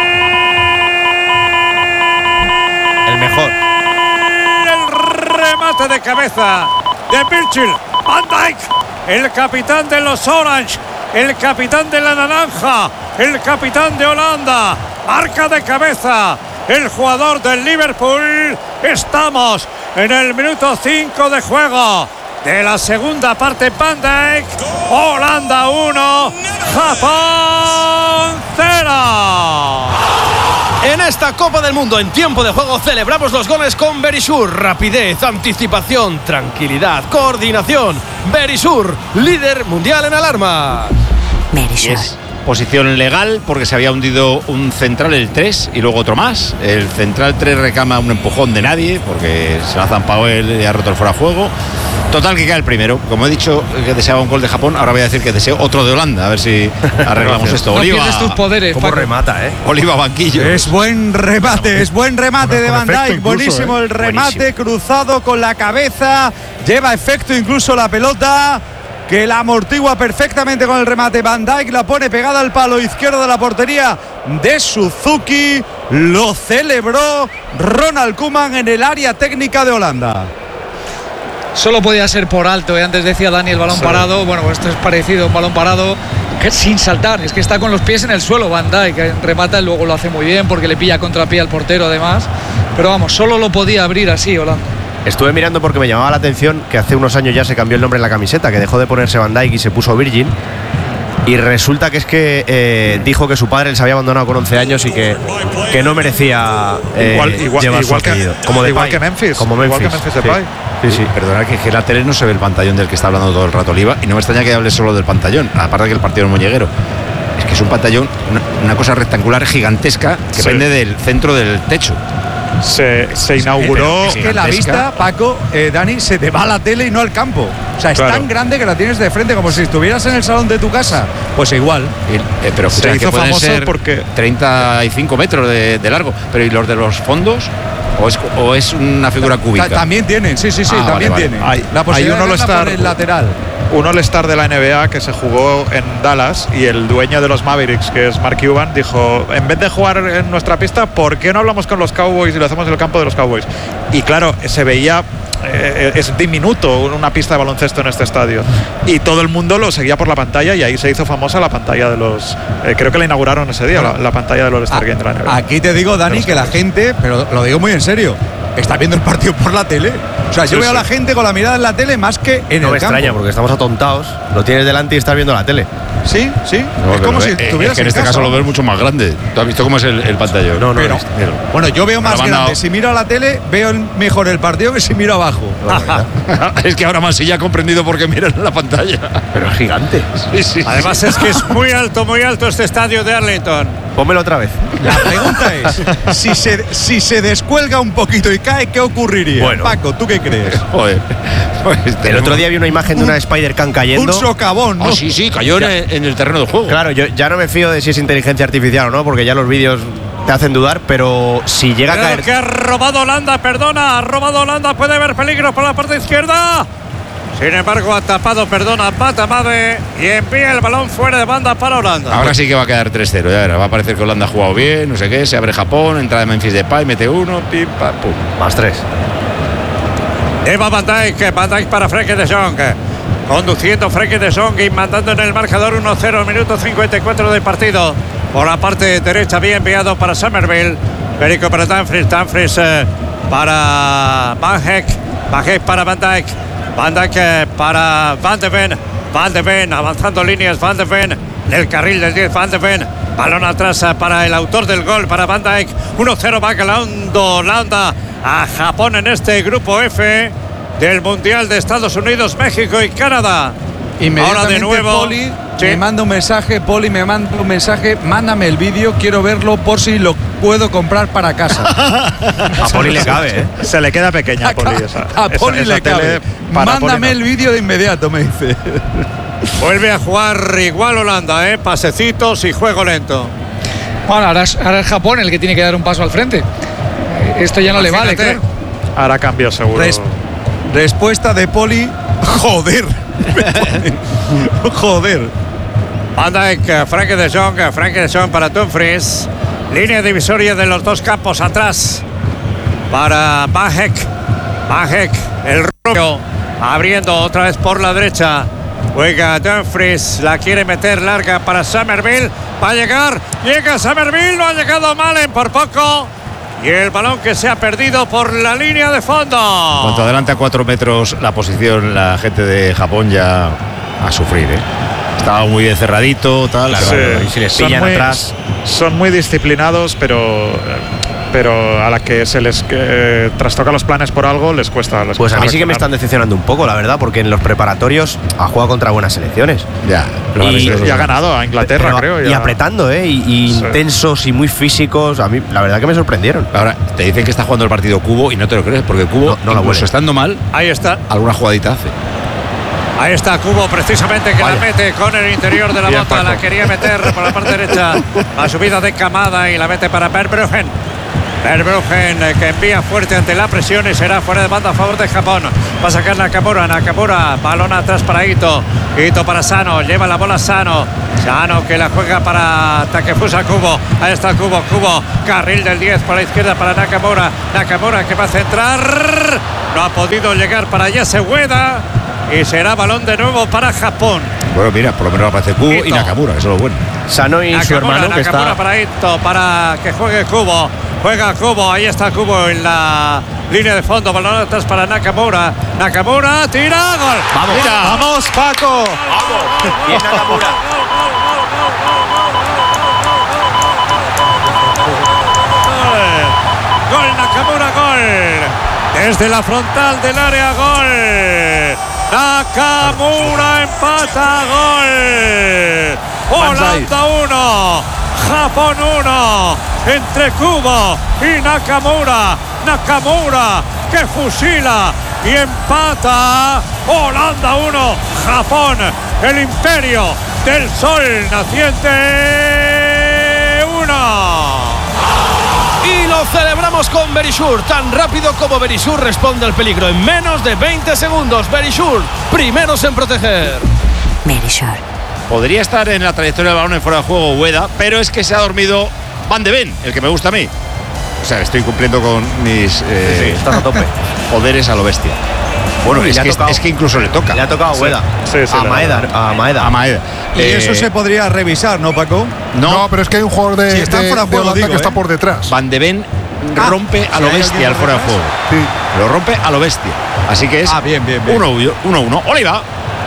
E: El mejor.
F: El remate de cabeza de Virgil van Dijk, el capitán de los Orange, el capitán de la naranja, el capitán de Holanda, marca de cabeza el jugador del Liverpool. Estamos en el minuto 5 de juego de la segunda parte. Van Dijk, Holanda 1, Japón 0.
B: En esta Copa del Mundo, en tiempo de juego, celebramos los goles con Verisur. Rapidez, anticipación, tranquilidad, coordinación. Verisur, líder mundial en alarma.
A: Verisur. Posición legal porque se había hundido un central, el 3, y luego otro más. El central 3 reclama un empujón de nadie porque se la ha zampado él y ha roto el fuera de juego. Total, que cae el primero. Como he dicho que deseaba un gol de Japón, ahora voy a decir que deseo otro de Holanda. A ver si arreglamos esto.
I: No
A: Oliva,
I: pierdes tus poderes.
E: ¿Cómo remata,
A: Oliva banquillo.
J: Es buen remate, es buen remate de Van Dijk. Buenísimo el remate, cruzado con la cabeza. Lleva efecto incluso la pelota, que la amortigua perfectamente con el remate. Van Dijk la pone pegada al palo izquierdo de la portería de Suzuki. Lo celebró Ronald Koeman en el área técnica de Holanda.
I: Solo podía ser por alto, antes decía Dani el balón parado. Bueno, esto es parecido a un balón parado que sin saltar, es que está con los pies en el suelo Van Dijk, que remata y luego lo hace muy bien porque le pilla contrapié al portero además. Pero vamos, solo lo podía abrir así Holanda.
E: Estuve mirando porque me llamaba la atención que hace unos años ya se cambió el nombre en la camiseta, que dejó de ponerse Van Dijk y se puso Virgin. Y resulta que es que dijo que su padre les había abandonado con 11 años y que no merecía llevar su apellido.
D: Igual que Memphis.
E: Como Memphis.
D: Igual que Memphis Depay.
E: Sí.
A: Perdona que en la tele no se ve el pantallón del que está hablando todo el rato Oliva, y no me extraña que hable solo del pantallón, aparte de que el partido es molleguero. Es que es un pantallón, una cosa rectangular gigantesca que pende del centro del techo.
D: Se inauguró.
J: Es que la vista, Paco, Dani, se te va a la tele y no al campo. O sea, es tan grande que la tienes de frente como si estuvieras en el salón de tu casa. Pues igual.
A: Pero
D: se hizo famoso
A: ser
D: porque
A: 35 metros de largo. Pero ¿y los de los fondos? ¿O es una figura cúbica?
J: También tienen, sí, también tienen. La posibilidad de verla por el lateral.
D: Un All-Star de la NBA que se jugó en Dallas, y el dueño de los Mavericks, que es Mark Cuban, dijo: en vez de jugar en nuestra pista, ¿por qué no hablamos con los Cowboys y lo hacemos en el campo de los Cowboys? Y claro, se veía, es diminuto una pista de baloncesto en este estadio, y todo el mundo lo seguía por la pantalla, y ahí se hizo famosa la pantalla de los creo que la inauguraron ese día, la pantalla del All-Star Game de la NBA.
J: Aquí te digo, Dani, que la gente, pero lo digo muy en serio, está viendo el partido por la tele. O sea, yo veo a la gente con la mirada en la tele más que en el campo.
E: No me extraña, porque estamos atontados. Lo tienes delante y estás viendo la tele.
J: Sí.
A: No,
J: es como si estuvieras
A: en este
J: casa.
A: caso lo ves mucho más grande. ¿Tú has visto cómo es el pantallón?
E: No.
J: Bueno, yo veo más grande. Si miro a la tele, veo mejor el partido que si miro abajo.
A: Es que ahora más sí ya ha comprendido por qué miran la pantalla.
E: Pero es gigante.
A: Sí.
F: Además es que es muy alto este estadio de Arlington.
E: Pónmelo otra vez.
J: La pregunta es, si se descuelga un poquito y cae, ¿qué ocurriría?
E: Bueno.
J: Paco, ¿tú qué crees?
A: Joder.
E: El otro día vi una imagen de una Spider-Can cayendo.
J: Un socavón, ¿no?
A: Sí, cayó en el terreno del juego.
E: Claro, yo ya no me fío de si es inteligencia artificial o no, porque ya los vídeos te hacen dudar, pero si llega a caer.
F: Que ha robado Holanda, puede haber peligro por la parte izquierda. Sin embargo, ha tapado, Matamade, y envía el balón fuera de banda para Holanda.
A: Ahora sí que va a quedar 3-0, ya verás. Va a parecer que Holanda ha jugado bien, no sé qué, se abre Japón, entra de Memphis Depay, mete uno, pim, pam, pum.
E: Más 3.
F: Eva Van Dijk para Frenkie de Jong. Conduciendo Frenkie de Jong y mandando en el marcador 1-0, minuto 54 del partido. Por la parte derecha, bien enviado para Summerville. Perico para Dumfries para Van Dijk para Van Dijk. Van Dijk para Van de Ven, avanzando líneas, Van de Ven, del carril del 10, Van de Ven, balón atrás para el autor del gol, para Van Dijk. 1-0 va ganando Holanda a Japón en este grupo F del Mundial de Estados Unidos, México y Canadá. Ahora de nuevo
J: Poli me manda un mensaje, mándame el vídeo, quiero verlo por si lo puedo comprar para casa.
E: A Poli le cabe,
D: Se le queda pequeña a Poli.
J: A Poli le cabe. Mándame el vídeo de inmediato, me dice.
F: Vuelve a jugar igual Holanda, pasecitos y juego lento.
I: Bueno, ahora es Japón el que tiene que dar un paso al frente. Esto ya no le vale, claro.
D: Ahora cambio seguro.
J: Respuesta de Poli. Joder.
F: Van Dijk, Frenkie de Jong para Dumfries. Línea divisoria de los dos campos atrás para Van Dijk, el rubio, abriendo otra vez por la derecha. Juega Dumfries, la quiere meter larga para Summerville. Va a llega Summerville, no ha llegado Malen por poco. y el balón que se ha perdido por la línea de fondo.
A: Cuanto adelante a 4 metros la posición, la gente de Japón ya a sufrir, ¿eh? Estaba muy bien cerradito, tal.
D: Claro,
A: pero si les pillan atrás.
D: Son muy disciplinados, pero a la que se les trastoca los planes por algo les cuesta.
E: Pues a mí sí que me están decepcionando un poco, la verdad, porque en los preparatorios ha jugado contra buenas selecciones.
A: Ya.
D: Y ha ganado a Inglaterra, creo.
E: Y apretando, y intensos y muy físicos. A mí, la verdad que me sorprendieron.
A: Ahora, te dicen que está jugando el partido Cubo y no te lo crees, porque Cubo,
E: no
A: incluso estando mal,
F: ahí está.
A: Alguna jugadita hace.
F: Ahí está Cubo precisamente que la mete con el interior de la bota. Paco. La quería meter por la parte derecha. La subida de Kamada y la mete para Verbruggen. Verbruggen que envía fuerte ante la presión y será fuera de banda a favor de Japón. Va a sacar Nakamura. Balón atrás para Ito. Ito para Sano. Lleva la bola Sano. Sano que la juega para Takefusa Kubo. Ahí está Kubo. Carril del 10 por la izquierda para Nakamura. Nakamura que va a centrar. No ha podido llegar para Yasueda. Y será balón de nuevo para Japón.
A: Bueno, mira, por lo menos aparece Kubo y Nakamura, eso es lo bueno.
E: Sano y su hermano que está...
F: para Ito, para que juegue Kubo. Juega Kubo, ahí está Kubo en la línea de fondo. Balón atrás para Nakamura. Nakamura, tira, gol.
E: Vamos,
F: tira.
J: Vamos, Paco.
E: Vamos. Bien Nakamura.
F: Gol Nakamura, gol. Desde la frontal del área, gol. Nakamura empata, gol. Holanda 1, Japón 1, entre Kubo y Nakamura. Nakamura que fusila y empata. Holanda 1, Japón, el imperio del sol naciente 1.
B: Y lo celebramos con Verisur. Tan rápido como Verisur responde al peligro. En menos de 20 segundos. Verisur, primeros en proteger.
U: Verisur.
A: Podría estar en la trayectoria del balón en fuera de juego Ueda, pero es que se ha dormido Van de Ven, el que me gusta a mí. O sea, estoy cumpliendo con mis
E: estás a tope.
A: Poderes a lo bestia. Bueno, es que incluso le toca.
E: Le ha tocado a Ueda.
D: Sí,
E: a Maeda.
J: Y eso se podría revisar, ¿no, Paco?
C: No, pero es que hay un jugador de Holanda que está por detrás.
A: Van de Ven rompe a lo bestia al fuera de juego.
C: Sí.
A: Lo rompe a lo bestia. Así que es 1-1. Oliva.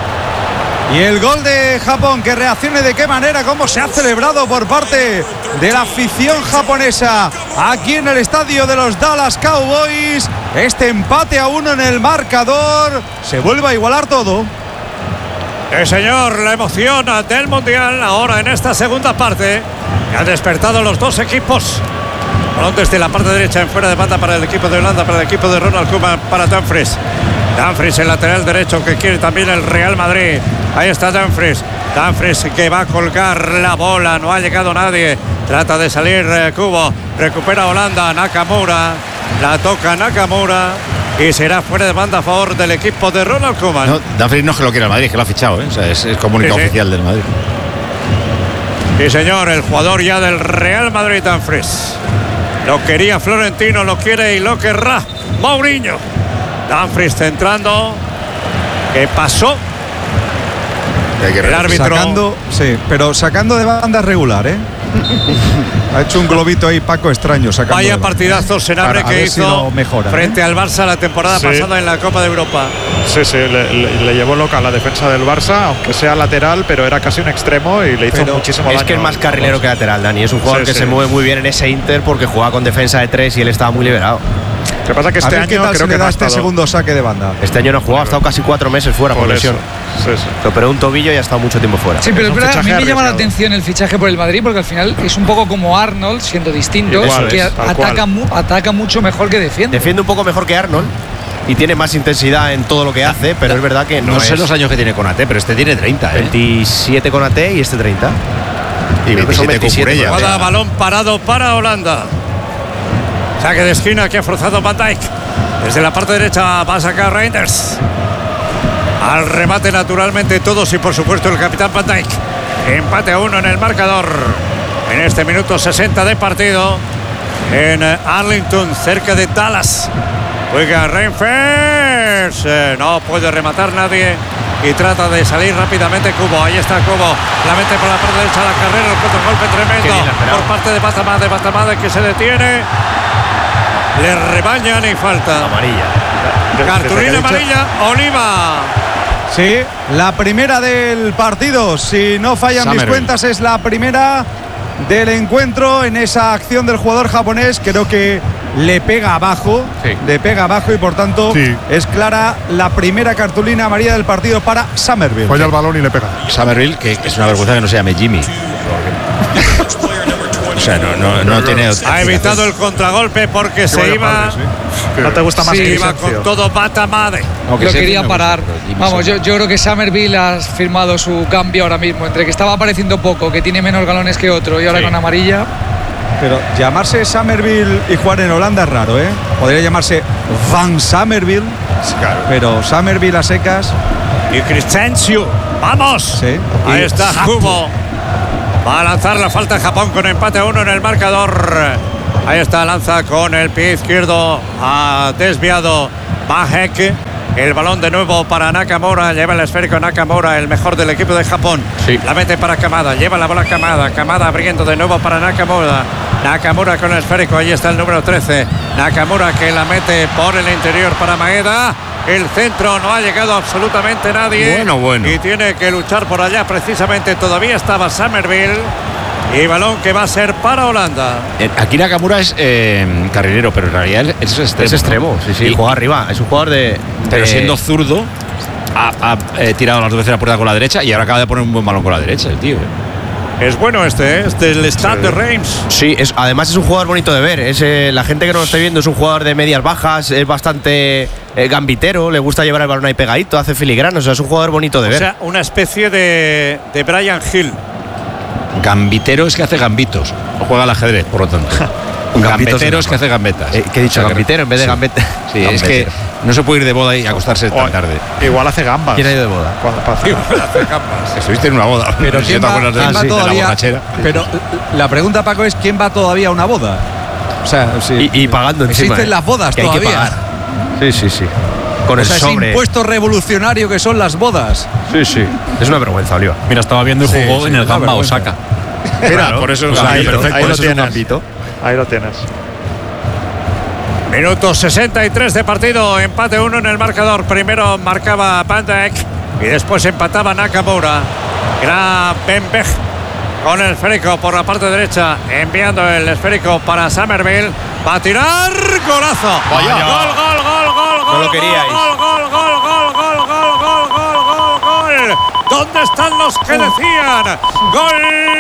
J: Y el gol de Japón, que reaccione de qué manera, cómo se ha celebrado por parte de la afición japonesa aquí en el estadio de los Dallas Cowboys. Este empate a 1 en el marcador, se vuelve a igualar todo.
F: Señor, la emoción del Mundial ahora en esta segunda parte. Han despertado los dos equipos. Balón desde la parte derecha en fuera de banda para el equipo de Holanda, para el equipo de Ronald Koeman, para Dumfries. Dumfries, el lateral derecho que quiere también el Real Madrid. Ahí está Dumfries. Dumfries que va a colgar la bola. No ha llegado nadie. Trata de salir Kubo. Recupera Holanda. Nakamura. La toca Nakamura. Y será fuera de banda a favor del equipo de Ronald Koeman.
A: No, Dumfries no es que lo quiera el Madrid, es que lo ha fichado, ¿eh? O sea, es comunicado oficial del Madrid.
F: Sí, señor, el jugador ya del Real Madrid, Dumfries. Lo quería Florentino, lo quiere y lo querrá Mourinho. Dumfries centrando. ¿Qué pasó? El árbitro.
J: Sacando de banda regular, ¿eh? Ha hecho un globito ahí, Paco, extraño.
F: Vaya partidazo Senabre que hizo si no mejora, frente al Barça la temporada pasada en la Copa de Europa.
D: Sí, le llevó loca la defensa del Barça, aunque sea lateral, pero era casi un extremo y le hizo muchísimo daño.
E: Es que es más carrilero que lateral, Dani. Es un jugador que se mueve muy bien en ese Inter porque juega con defensa de 3 y él estaba muy liberado.
D: Lo que pasa es que este año creo que
J: da este segundo saque de banda.
E: Este año no ha jugado, ha estado casi 4 meses fuera por lesión. Lo operó un tobillo y ha estado mucho tiempo fuera.
I: Sí, pero a mí me llama la atención el fichaje por el Madrid porque al final es un poco como Arnold, siendo distinto, que ataca mucho mejor que defiende.
E: Defiende un poco mejor que Arnold y tiene más intensidad en todo lo que hace, pero es verdad que
A: no sé los años que tiene Konaté, pero este tiene 30,
E: 27 Konaté y este 30.
A: Y 27 Cucurella.
F: Cada balón parado para Holanda. Saque de esquina que ha forzado Van Dijk. Desde la parte derecha va a sacar Reinders. Al remate naturalmente todos y por supuesto el capitán Van Dijk. Empate a 1 en el marcador. En este minuto 60 de partido. En Arlington, cerca de Dallas. Juega Reinders. No puede rematar nadie. y trata de salir rápidamente Kubo. Ahí está Kubo, la mete por la parte derecha a la carrera, el contragolpe tremendo por parte de Batamade que se detiene, le rebañan y falta
E: amarilla.
F: Cartulina amarilla, Oliva.
J: Sí, la primera del partido, si no fallan mis cuentas, es la primera del encuentro en esa acción del jugador japonés. Creo que le pega abajo, y por tanto es clara la primera cartulina amarilla del partido para Summerville.
C: Falla el balón y le pega.
A: Summerville, que es una vergüenza que no se llame Jimmy. O sea, no tiene.
F: Ha evitado el contragolpe porque se iba.
D: ¿No te gusta más que
F: iba con todo Batamade?
I: Lo quería parar. Vamos, yo creo que Summerville ha firmado su cambio ahora mismo. Entre que estaba apareciendo poco, que tiene menos galones que otro, y ahora con amarilla.
J: Pero llamarse Summerville y jugar en Holanda es raro, ¿eh? Podría llamarse Van Summerville, pero Summerville a secas.
F: Y Crescencio, ¡vamos!
J: Sí.
F: Ahí está Kubo. Va a lanzar la falta Japón con empate a 1 en el marcador. Ahí está, lanza con el pie izquierdo. Ha desviado Bajek. El balón de nuevo para Nakamura. Lleva el esférico Nakamura, el mejor del equipo de Japón. La mete para Kamada. Lleva la bola Kamada. Kamada abriendo de nuevo para Nakamura. Nakamura con el esférico. Ahí está el número 13. Nakamura que la mete por el interior para Maeda. El centro no ha llegado absolutamente nadie.
A: Bueno.
F: Y tiene que luchar por allá precisamente. Todavía estaba Summerville. Y balón que va a ser para Holanda.
A: Aquí Nakamura es carrilero, pero en realidad es extremo.
E: Es extremo, sí. Juega arriba. Es un jugador de.
A: Pero siendo zurdo, ha tirado las dos veces la puerta con la derecha y ahora acaba de poner un buen balón con la derecha, el tío.
F: Es bueno este del stand de Reims.
E: Sí, además es un jugador bonito de ver. Es, la gente que no lo esté viendo es un jugador de medias bajas, es bastante gambitero, le gusta llevar el balón ahí pegadito, hace filigranos, o sea, es un jugador bonito de ver.
F: O sea, una especie de Brian Hill.
A: Gambitero es que hace gambitos, o juega al ajedrez, por lo tanto. Gambetero es que hace gambetas.
E: ¿Qué he dicho? Gambitero en vez de gambeta.
A: Sí, es que no se puede ir de boda y acostarse tan tarde.
D: Igual hace gambas.
E: ¿Quién ha ido de boda?
F: Igual hace gambas.
A: Estuviste en una boda.
J: Pero ¿quién va todavía? Pero la pregunta, Paco, es ¿quién va todavía a una boda? O sea,
E: y pagando encima.
J: Existen las bodas
E: que
J: todavía.
E: Hay que pagar. Sí. Con el sobre.
J: Ese impuesto revolucionario que son las bodas.
E: Sí. Es una vergüenza, Oliva.
G: Mira, estaba viendo el juego en el Gamba Osaka.
A: Claro, por eso
D: ahí lo tienes.
E: Ahí lo tienes.
F: Minuto 63 de partido, empate 1 en el marcador. Primero marcaba Van Dijk y después empataba Nakamura. Era Benbech con el esférico por la parte derecha, enviando el esférico para Summerville. Va a tirar, golazo.
A: Vaya.
F: Gol.
E: No lo queríais.
F: Gol. ¿Dónde están los que decían? Gol.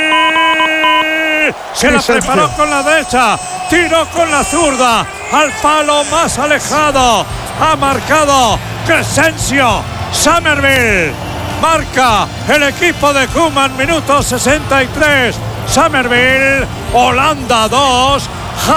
F: Se la preparó con la derecha, tiró con la zurda al palo más alejado. Ha marcado Crescencio. Summerville marca el equipo de Koeman, minuto 63. Summerville, Holanda 2,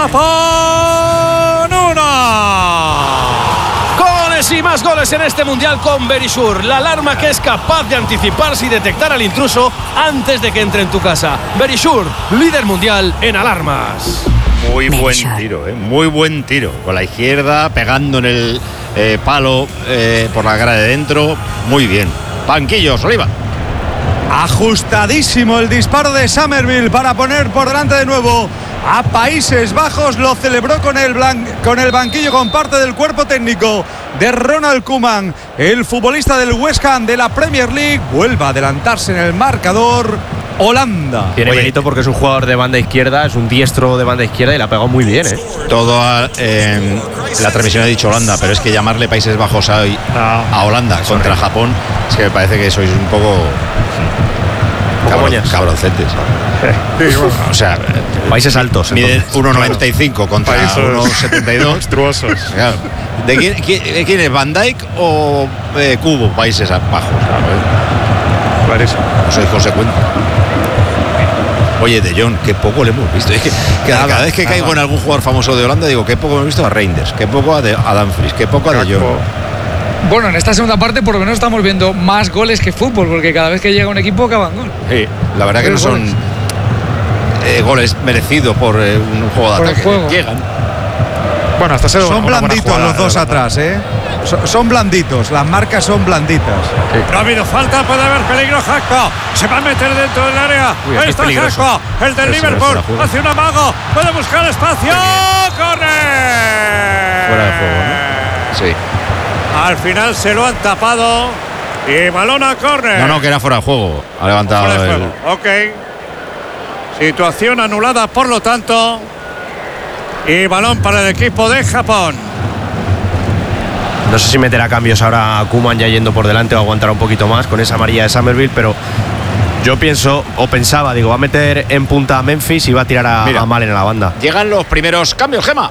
F: Japón 1.
B: Goles y más goles en este mundial con Verisure, la alarma que es capaz de anticiparse y detectar al intruso antes de que entre en tu casa. Verisure, líder mundial en alarmas.
A: Muy buen tiro, muy buen tiro. Con la izquierda, pegando en el palo por la cara de dentro. Muy bien. Banquillos, Oliva.
J: Ajustadísimo el disparo de Summerville para poner por delante de nuevo a Países Bajos. Lo celebró con el banquillo, con parte del cuerpo técnico de Ronald Koeman. El futbolista del West Ham de la Premier League vuelve a adelantarse en el marcador. Holanda.
E: Tiene mérito porque es un jugador de banda izquierda, es un diestro de banda izquierda y la ha pegado muy bien.
A: Todo la transmisión ha dicho Holanda, pero es que llamarle Países Bajos a Holanda contra Japón es que me parece que sois un poco cabroncetes. O sea,
E: países altos.
A: Miden 1,95 contra 1,72.
D: Monstruosos.
A: Claro. ¿De quién es? ¿Van Dijk o Kubo? Países Bajos.
D: Clarísimo.
A: No sois consecuentes. Oye, De Jong, qué poco le hemos visto. Es que cada vez que caigo en algún jugador famoso de Holanda, digo, qué poco hemos visto a Reinders, qué poco a Dumfries, qué poco a De Jong.
I: Bueno, en esta segunda parte por lo menos estamos viendo más goles que fútbol, porque cada vez que llega un equipo acaban gol.
A: Sí, la verdad que no son goles merecidos por un juego de ataque. Llegan.
D: Bueno, hasta
J: son blanditos los dos atrás, son blanditos, las marcas son blanditas.
F: Sí. No ha habido falta, puede haber peligro. Jacko se va a meter dentro del área. Ahí está Jacko, el del Liverpool, hace un amago, puede buscar espacio. ¡Corre!
A: Fuera de juego, ¿no? Sí.
F: Al final se lo han tapado y balón a córner.
A: No, que era fuera de juego. Ha levantado
F: fuera de juego. Ok. Situación anulada, por lo tanto. Y balón para el equipo de Japón.
E: No sé si meterá cambios ahora Koeman ya yendo por delante o aguantará un poquito más con esa amarilla de Summerville, pero yo pensaba, va a meter en punta a Memphis y va a tirar a Malen en la banda.
A: Llegan los primeros cambios, Gema.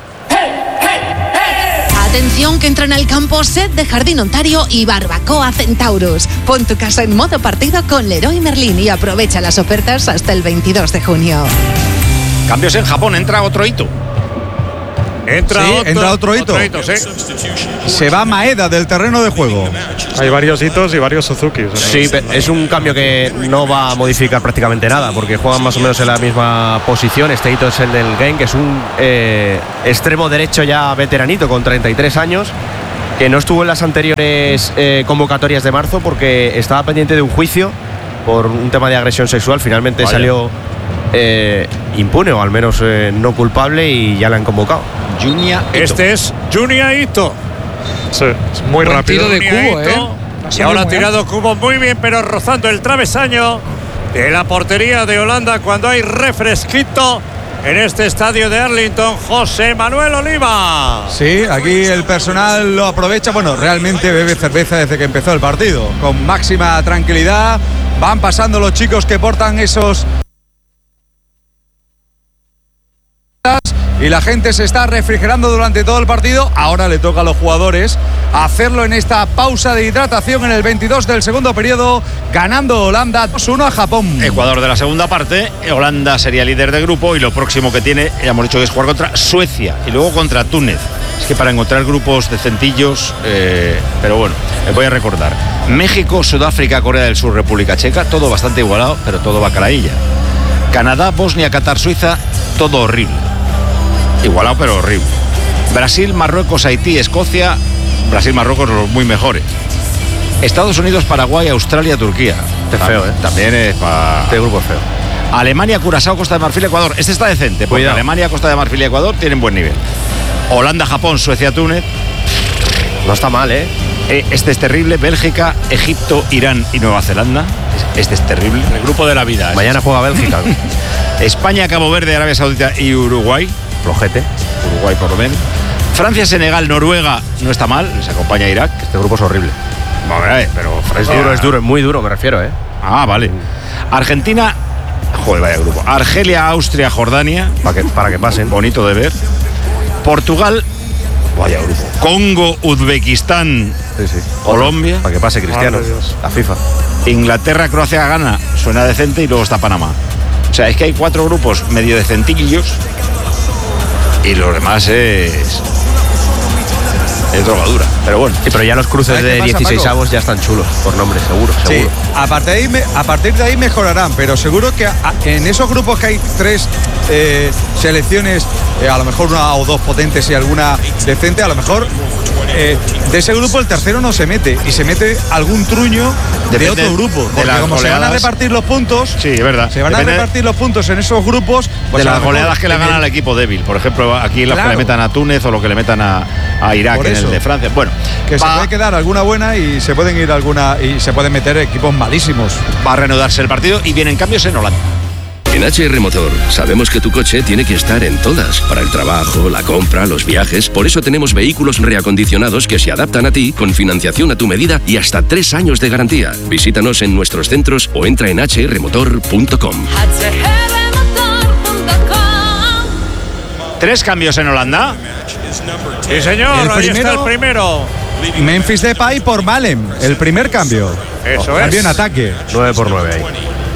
H: Atención que entran al campo Set de Jardín Ontario y Barbacoa Centaurus. Pon tu casa en modo partido con Leroy Merlin y aprovecha las ofertas hasta el 22 de junio.
A: Cambios en Japón, entra otro hito.
J: Entra otro hito.
F: Sí.
J: Se va Maeda del terreno de juego.
D: Hay varios hitos y varios Suzuki.
E: Sí, es un cambio que no va a modificar prácticamente nada, porque juegan más o menos en la misma posición. Este hito es el del Gen, que es un extremo derecho ya veteranito con 33 años, que no estuvo en las anteriores convocatorias de marzo porque estaba pendiente de un juicio por un tema de agresión sexual. Finalmente salió impune, o al menos no culpable, y ya la han convocado.
A: Junya Ito.
F: Este es Junya Ito.
D: Sí, es muy rápido.
I: Tiro de Kubo,
F: Y ahora ha tirado Kubo muy bien, pero rozando el travesaño de la portería de Holanda cuando hay refresquito en este estadio de Arlington. José Manuel Oliva.
J: Sí, aquí el personal lo aprovecha. Bueno, realmente bebe cerveza desde que empezó el partido, con máxima tranquilidad. Van pasando los chicos que portan esos... y la gente se está refrigerando durante todo el partido. Ahora le toca a los jugadores hacerlo en esta pausa de hidratación en el 22 del segundo periodo, ganando Holanda 2-1 a Japón.
A: Ecuador de la segunda parte. Holanda sería líder de grupo y lo próximo que tiene, ya hemos dicho, que es jugar contra Suecia y luego contra Túnez. Es que para encontrar grupos decentillos, pero bueno, les voy a recordar: México, Sudáfrica, Corea del Sur, República Checa, todo bastante igualado, pero todo bacalaílla. Canadá, Bosnia, Qatar, Suiza, todo horrible. Igualado pero horrible. Brasil, Marruecos, Haití, Escocia. Brasil, Marruecos, los muy mejores. Estados Unidos, Paraguay, Australia, Turquía.
E: Este feo,
A: También es para...
E: Este grupo es feo.
A: Alemania, Curazao, Costa de Marfil, Ecuador. Este está decente, porque Alemania, Costa de Marfil y Ecuador tienen buen nivel. Holanda, Japón, Suecia, Túnez.
E: No está mal,
A: Este es terrible. Bélgica, Egipto, Irán y Nueva Zelanda. Este es terrible.
G: El grupo de la vida.
E: Mañana juega Bélgica.
A: España, Cabo Verde, Arabia Saudita y Uruguay.
E: Flojete.
A: Uruguay por lo menos. Francia, Senegal, Noruega, no está mal, les acompaña Irak.
E: Este grupo es horrible.
A: Pero
E: es duro, es muy duro, me refiero,
A: Ah, vale. Argentina, joder, vaya grupo. Argelia, Austria, Jordania,
E: para que pasen.
A: Bonito de ver. Portugal, vaya grupo. Congo, Uzbekistán, Colombia.
E: Para que pase Cristiano, la FIFA.
A: Inglaterra, Croacia, Ghana, suena decente, y luego está Panamá. O sea, es que hay 4 grupos medio decentillos y los demás es drogadura. Pero bueno.
E: Sí, pero ya los cruces de 16avos ya están chulos, por nombre, seguro.
J: Sí, a partir de ahí mejorarán, pero seguro que en esos grupos que hay 3 selecciones, a lo mejor 1 o 2 potentes y alguna decente, a lo mejor de ese grupo el tercero no se mete, y se mete algún truño de otro grupo, porque como se van a repartir los puntos,
A: sí, es verdad,
J: se van a repartir los puntos en esos grupos,
A: pues de las goleadas que le ganan al equipo débil. Por ejemplo, aquí las que le metan a Túnez o lo que le metan a Irak en el de Francia. Bueno,
J: que se puede quedar alguna buena y se pueden ir y se pueden meter equipos malísimos.
A: Va a reanudarse el partido y vienen cambios en Holanda.
K: En HR Motor sabemos que tu coche tiene que estar en todas, para el trabajo, la compra, los viajes. Por eso tenemos vehículos reacondicionados que se adaptan a ti, con financiación a tu medida y hasta 3 años de garantía. Visítanos en nuestros centros o entra en hrmotor.com.
A: 3 cambios en Holanda.
F: Sí, señor, ahí está el primero.
J: Memphis Depay por Malen, el primer cambio.
F: Eso es.
J: Cambio en ataque.
E: 9-9 ahí.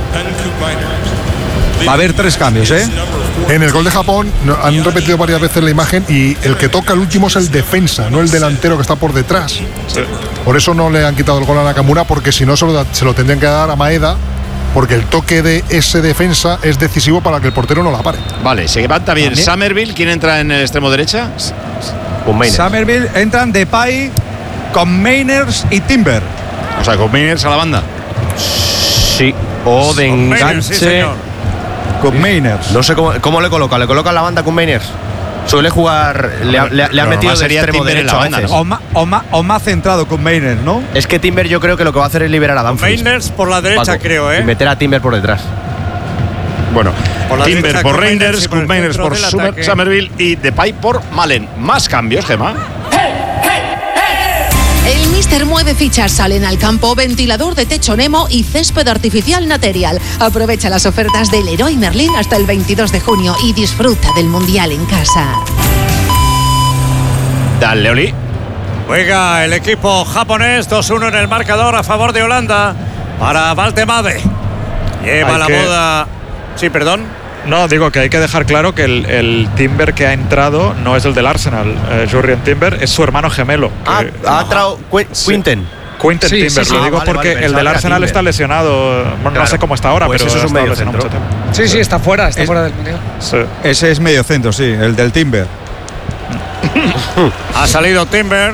J: Va a haber 3 cambios,
C: En el gol de Japón han repetido varias veces la imagen y el que toca el último es el defensa, no el delantero que está por detrás. Sí. Por eso no le han quitado el gol a Nakamura, porque si no se lo tendrían que dar a Maeda, porque el toque de ese defensa es decisivo para que el portero no la pare.
A: Vale, se levanta bien Summerville. ¿Quién entra en el extremo derecha?
J: Summerville, entran Depay con Mainers y Timber.
A: O sea, con Mainers a la banda.
E: Sí. O de enganche.
J: Con Mainers.
E: No sé cómo le coloca. ¿Le coloca la banda con Mainers? Suele jugar. Le ha metido de extremo derecho a veces.
J: O más centrado con Mainers, ¿no?
E: Es que Timber yo creo que lo que va a hacer es liberar a Dumfries.
F: Mainers por la derecha, creo,
E: Y meter a Timber por detrás.
A: Bueno, Timber
F: derecha
A: por
F: con
A: Reinders,
F: Mainers y por el
A: Mainers
F: centro
A: por
F: del ataque.
A: Somerville y Depay por Malen. Más cambios, Gemma.
H: El Mister mueve fichas, salen al campo ventilador de techo Nemo y césped artificial Material. Aprovecha las ofertas del Leroy Merlin hasta el 22 de junio y disfruta del Mundial en casa.
A: Dale, Oli.
F: Juega el equipo japonés, 2-1 en el marcador a favor de Holanda para Valtemade. Lleva la boda. Sí, perdón.
D: No, digo que hay que dejar claro que el Timber que ha entrado no es el del Arsenal. Jurrien Timber es su hermano gemelo.
E: Ha entrado Quinten.
D: Quinten
E: Sí,
D: Timber,
E: sí,
D: lo
E: sí.
D: digo
E: Vale,
D: porque
E: vale,
D: el del Arsenal
E: Timber.
D: está lesionado. Bueno,
E: Claro.
D: no sé cómo está ahora,
E: Pues
D: pero
E: eso es un
D: ha estado
E: medio
D: lesionado
E: centro.
D: mucho tiempo.
I: Sí, está fuera del Mundial.
D: Sí.
J: Ese es medio centro, sí, el del Timber.
F: Ha salido Timber.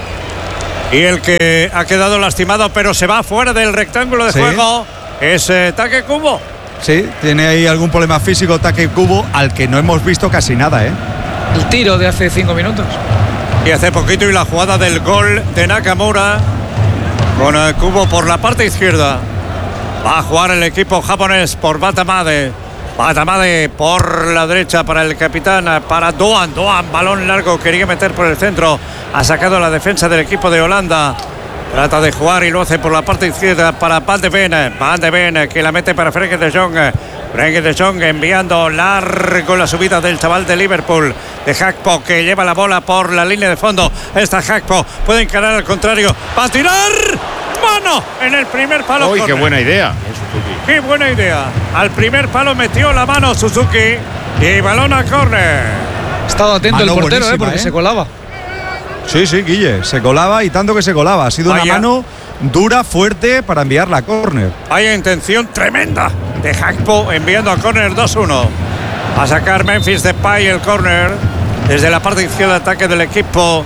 F: Y el que ha quedado lastimado, pero se va fuera del rectángulo de juego, es Take Kubo.
J: Sí, tiene ahí algún problema físico Take Kubo, al que no hemos visto casi nada, ¿eh?
I: El tiro de hace 5 minutos.
F: Y hace poquito, y la jugada del gol de Nakamura con Kubo por la parte izquierda. Va a jugar el equipo japonés por Batamade. Batamade por la derecha para el capitán, para Doan. Doan, balón largo, quería meter por el centro. Ha sacado la defensa del equipo de Holanda. Trata de jugar y lo hace por la parte izquierda para Van de Ven. Van de Ven que la mete para Frenkie de Jong. Frenkie de Jong enviando largo la subida del chaval de Liverpool. De Gakpo que lleva la bola por la línea de fondo. Está Gakpo, puede encarar al contrario. Va a tirar. Mano en el primer palo.
A: ¡Uy, qué buena idea!
F: ¡Qué buena idea! Al primer palo metió la mano Suzuki y balón a córner.
I: Ha estado atento
J: Mano
I: el portero,
J: buenísima,
I: porque
J: ¿eh?
I: se colaba.
J: Sí, Guille, se colaba y tanto que se colaba. Ha sido
F: Vaya.
J: una mano dura, fuerte para enviarla a córner.
F: Hay intención tremenda de Gakpo enviando a córner 2-1. A sacar Memphis Depay el córner desde la parte izquierda de ataque del equipo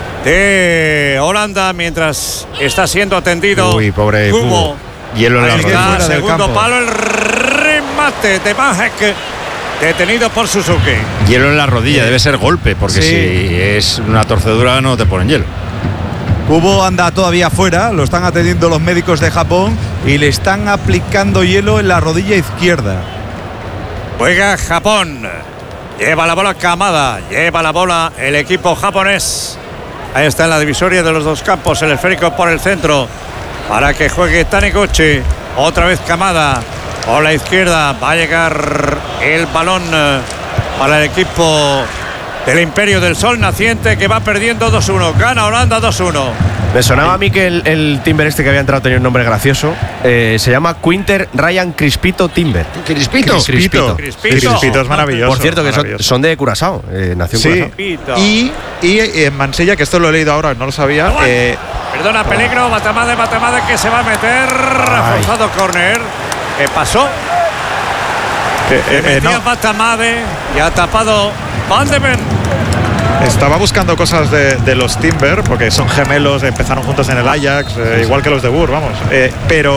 F: de Holanda, mientras está siendo atendido.
A: Uy, pobre
F: Kubo.
A: Kubo. Hielo en la
F: Ahí está,
A: rodilla.
J: fuera del
F: segundo
J: campo.
F: palo, el remate de Bajek, detenido por Suzuki.
A: Hielo en la rodilla, debe ser golpe, porque
J: Sí.
A: si es una torcedura no te ponen hielo.
J: Kubo anda todavía fuera, lo están atendiendo los médicos de Japón y le están aplicando hielo en la rodilla izquierda.
F: Juega Japón. Lleva la bola Kamada. Lleva la bola el equipo japonés. Ahí está en la divisoria de los dos campos. El esférico por el centro. Para que juegue Taniguchi. Otra vez Kamada. Por la izquierda. Va a llegar el balón para el equipo del Imperio del Sol Naciente, que va perdiendo 2-1. Gana Holanda 2-1.
E: Me sonaba a mí que el Timber este que había entrado tenía un nombre gracioso. Se llama Quinter Ryan Crispito Timber.
A: ¿Crispito?
E: Crispito.
D: Crispito es maravilloso.
E: Por cierto, que
D: maravilloso.
E: son de Curazao. Nació en
D: Sí,
E: Curazao.
D: y en Mansilla, que esto lo he leído ahora, no lo sabía.
F: Perdona, peligro. Batamade que se va a meter. Ha forzado córner. ¿Qué pasó? Metía Batamade y ha tapado Van de Ven.
D: Estaba buscando cosas de los Timber, porque son gemelos, empezaron juntos en el Ajax, igual que los de Boer, vamos. Pero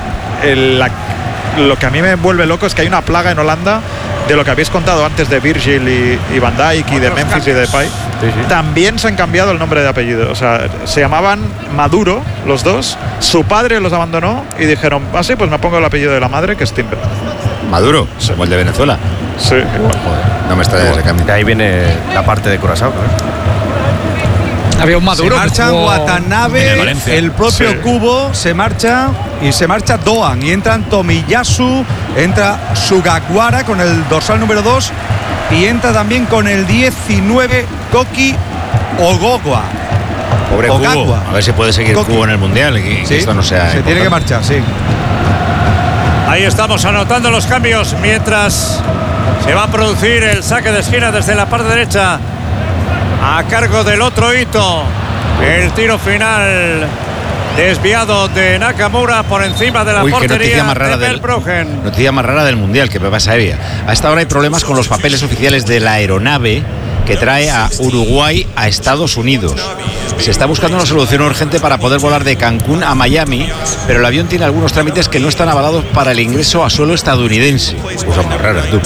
D: lo que a mí me vuelve loco es que hay una plaga en Holanda de lo que habéis contado antes de Virgil y Van Dijk y de Memphis y de Depay. También se han cambiado el nombre de apellido. O sea, se llamaban Maduro los dos. Su padre los abandonó y dijeron, sí, pues me pongo el apellido de la madre, que es Timber.
A: Maduro, como el de Venezuela.
D: Sí, igual.
A: No me extraña ese cambio.
E: De ahí viene la parte de Curazao, claro.
I: Había un Maduro.
J: Se marchan
I: que jugó en
J: Watanabe,
I: el Valencia.
J: el propio
D: Sí.
J: Kubo se marcha y se marcha Doan. Y entran Tomiyasu, entra Sugawara con el dorsal número 2 y entra también con el 19 Koki Ogogwa.
A: Pobre
J: Ogagua.
A: Kubo. A ver si puede seguir
J: Koki.
A: Kubo en el Mundial. Y que
J: Sí,
A: esto no sea
J: se tiene que marchar, sí.
F: Ahí estamos anotando los cambios mientras se va a producir el saque de esquina desde la parte derecha a cargo del otro hito. El tiro final desviado de Nakamura por encima de la
A: Uy, qué
F: portería
A: noticia más rara
F: de
A: del
F: Verbruggen.
A: Noticia más rara del Mundial, que pasa Evia. A esta hora hay problemas con los papeles oficiales de la aeronave que trae a Uruguay a Estados Unidos. se está buscando una solución urgente para poder volar de Cancún a Miami, pero el avión tiene algunos trámites que no están avalados para el ingreso a suelo estadounidense. Cosa muy rara, tú.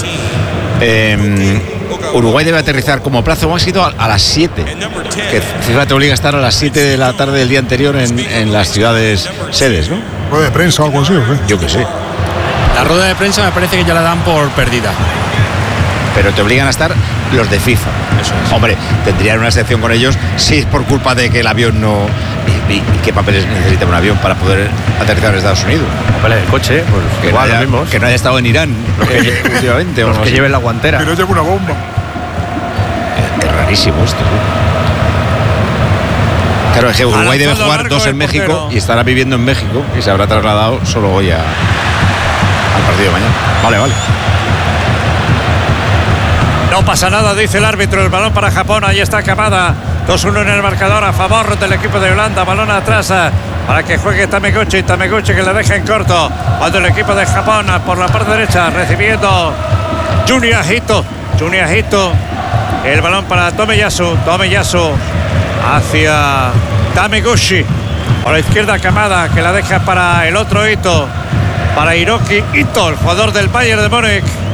A: Uruguay debe aterrizar como plazo máximo a las 7, que FIFA te obliga a estar a las 7 de la tarde del día anterior en las ciudades sedes, ¿no?
C: ¿Rueda de prensa o algo así o qué?
A: Yo que sé.
G: La rueda de prensa me parece que ya la dan por perdida.
A: Pero te obligan a estar los de FIFA. Eso es. Hombre, tendrían una excepción con ellos si es por culpa de que el avión no... ¿Y qué papeles necesita un avión para poder aterrizar en Estados Unidos?
E: Papeles del coche, pues
A: que
E: igual
A: no haya,
E: los mismos.
A: que no haya estado en Irán últimamente.
E: Los que lleven la guantera.
C: Que no lleve una bomba.
A: Es rarísimo esto. Claro, es que Uruguay debe jugar 2 en México portero. Y estará viviendo en México y se habrá trasladado solo hoy al partido de mañana. Vale.
F: No pasa nada, dice el árbitro. El balón para Japón. Ahí está Kamada. 2-1 en el marcador a favor del equipo de Holanda. Balón atrás para que juegue Tameguchi. Tameguchi que le deja en corto. Cuando el equipo de Japón por la parte derecha recibiendo Junya Hito. El balón para Tomiyasu. Tomiyasu hacia Tameguchi. Por la izquierda Kamada que la deja para el otro Ito. Para Hiroki Ito, el jugador del Bayern de Múnich.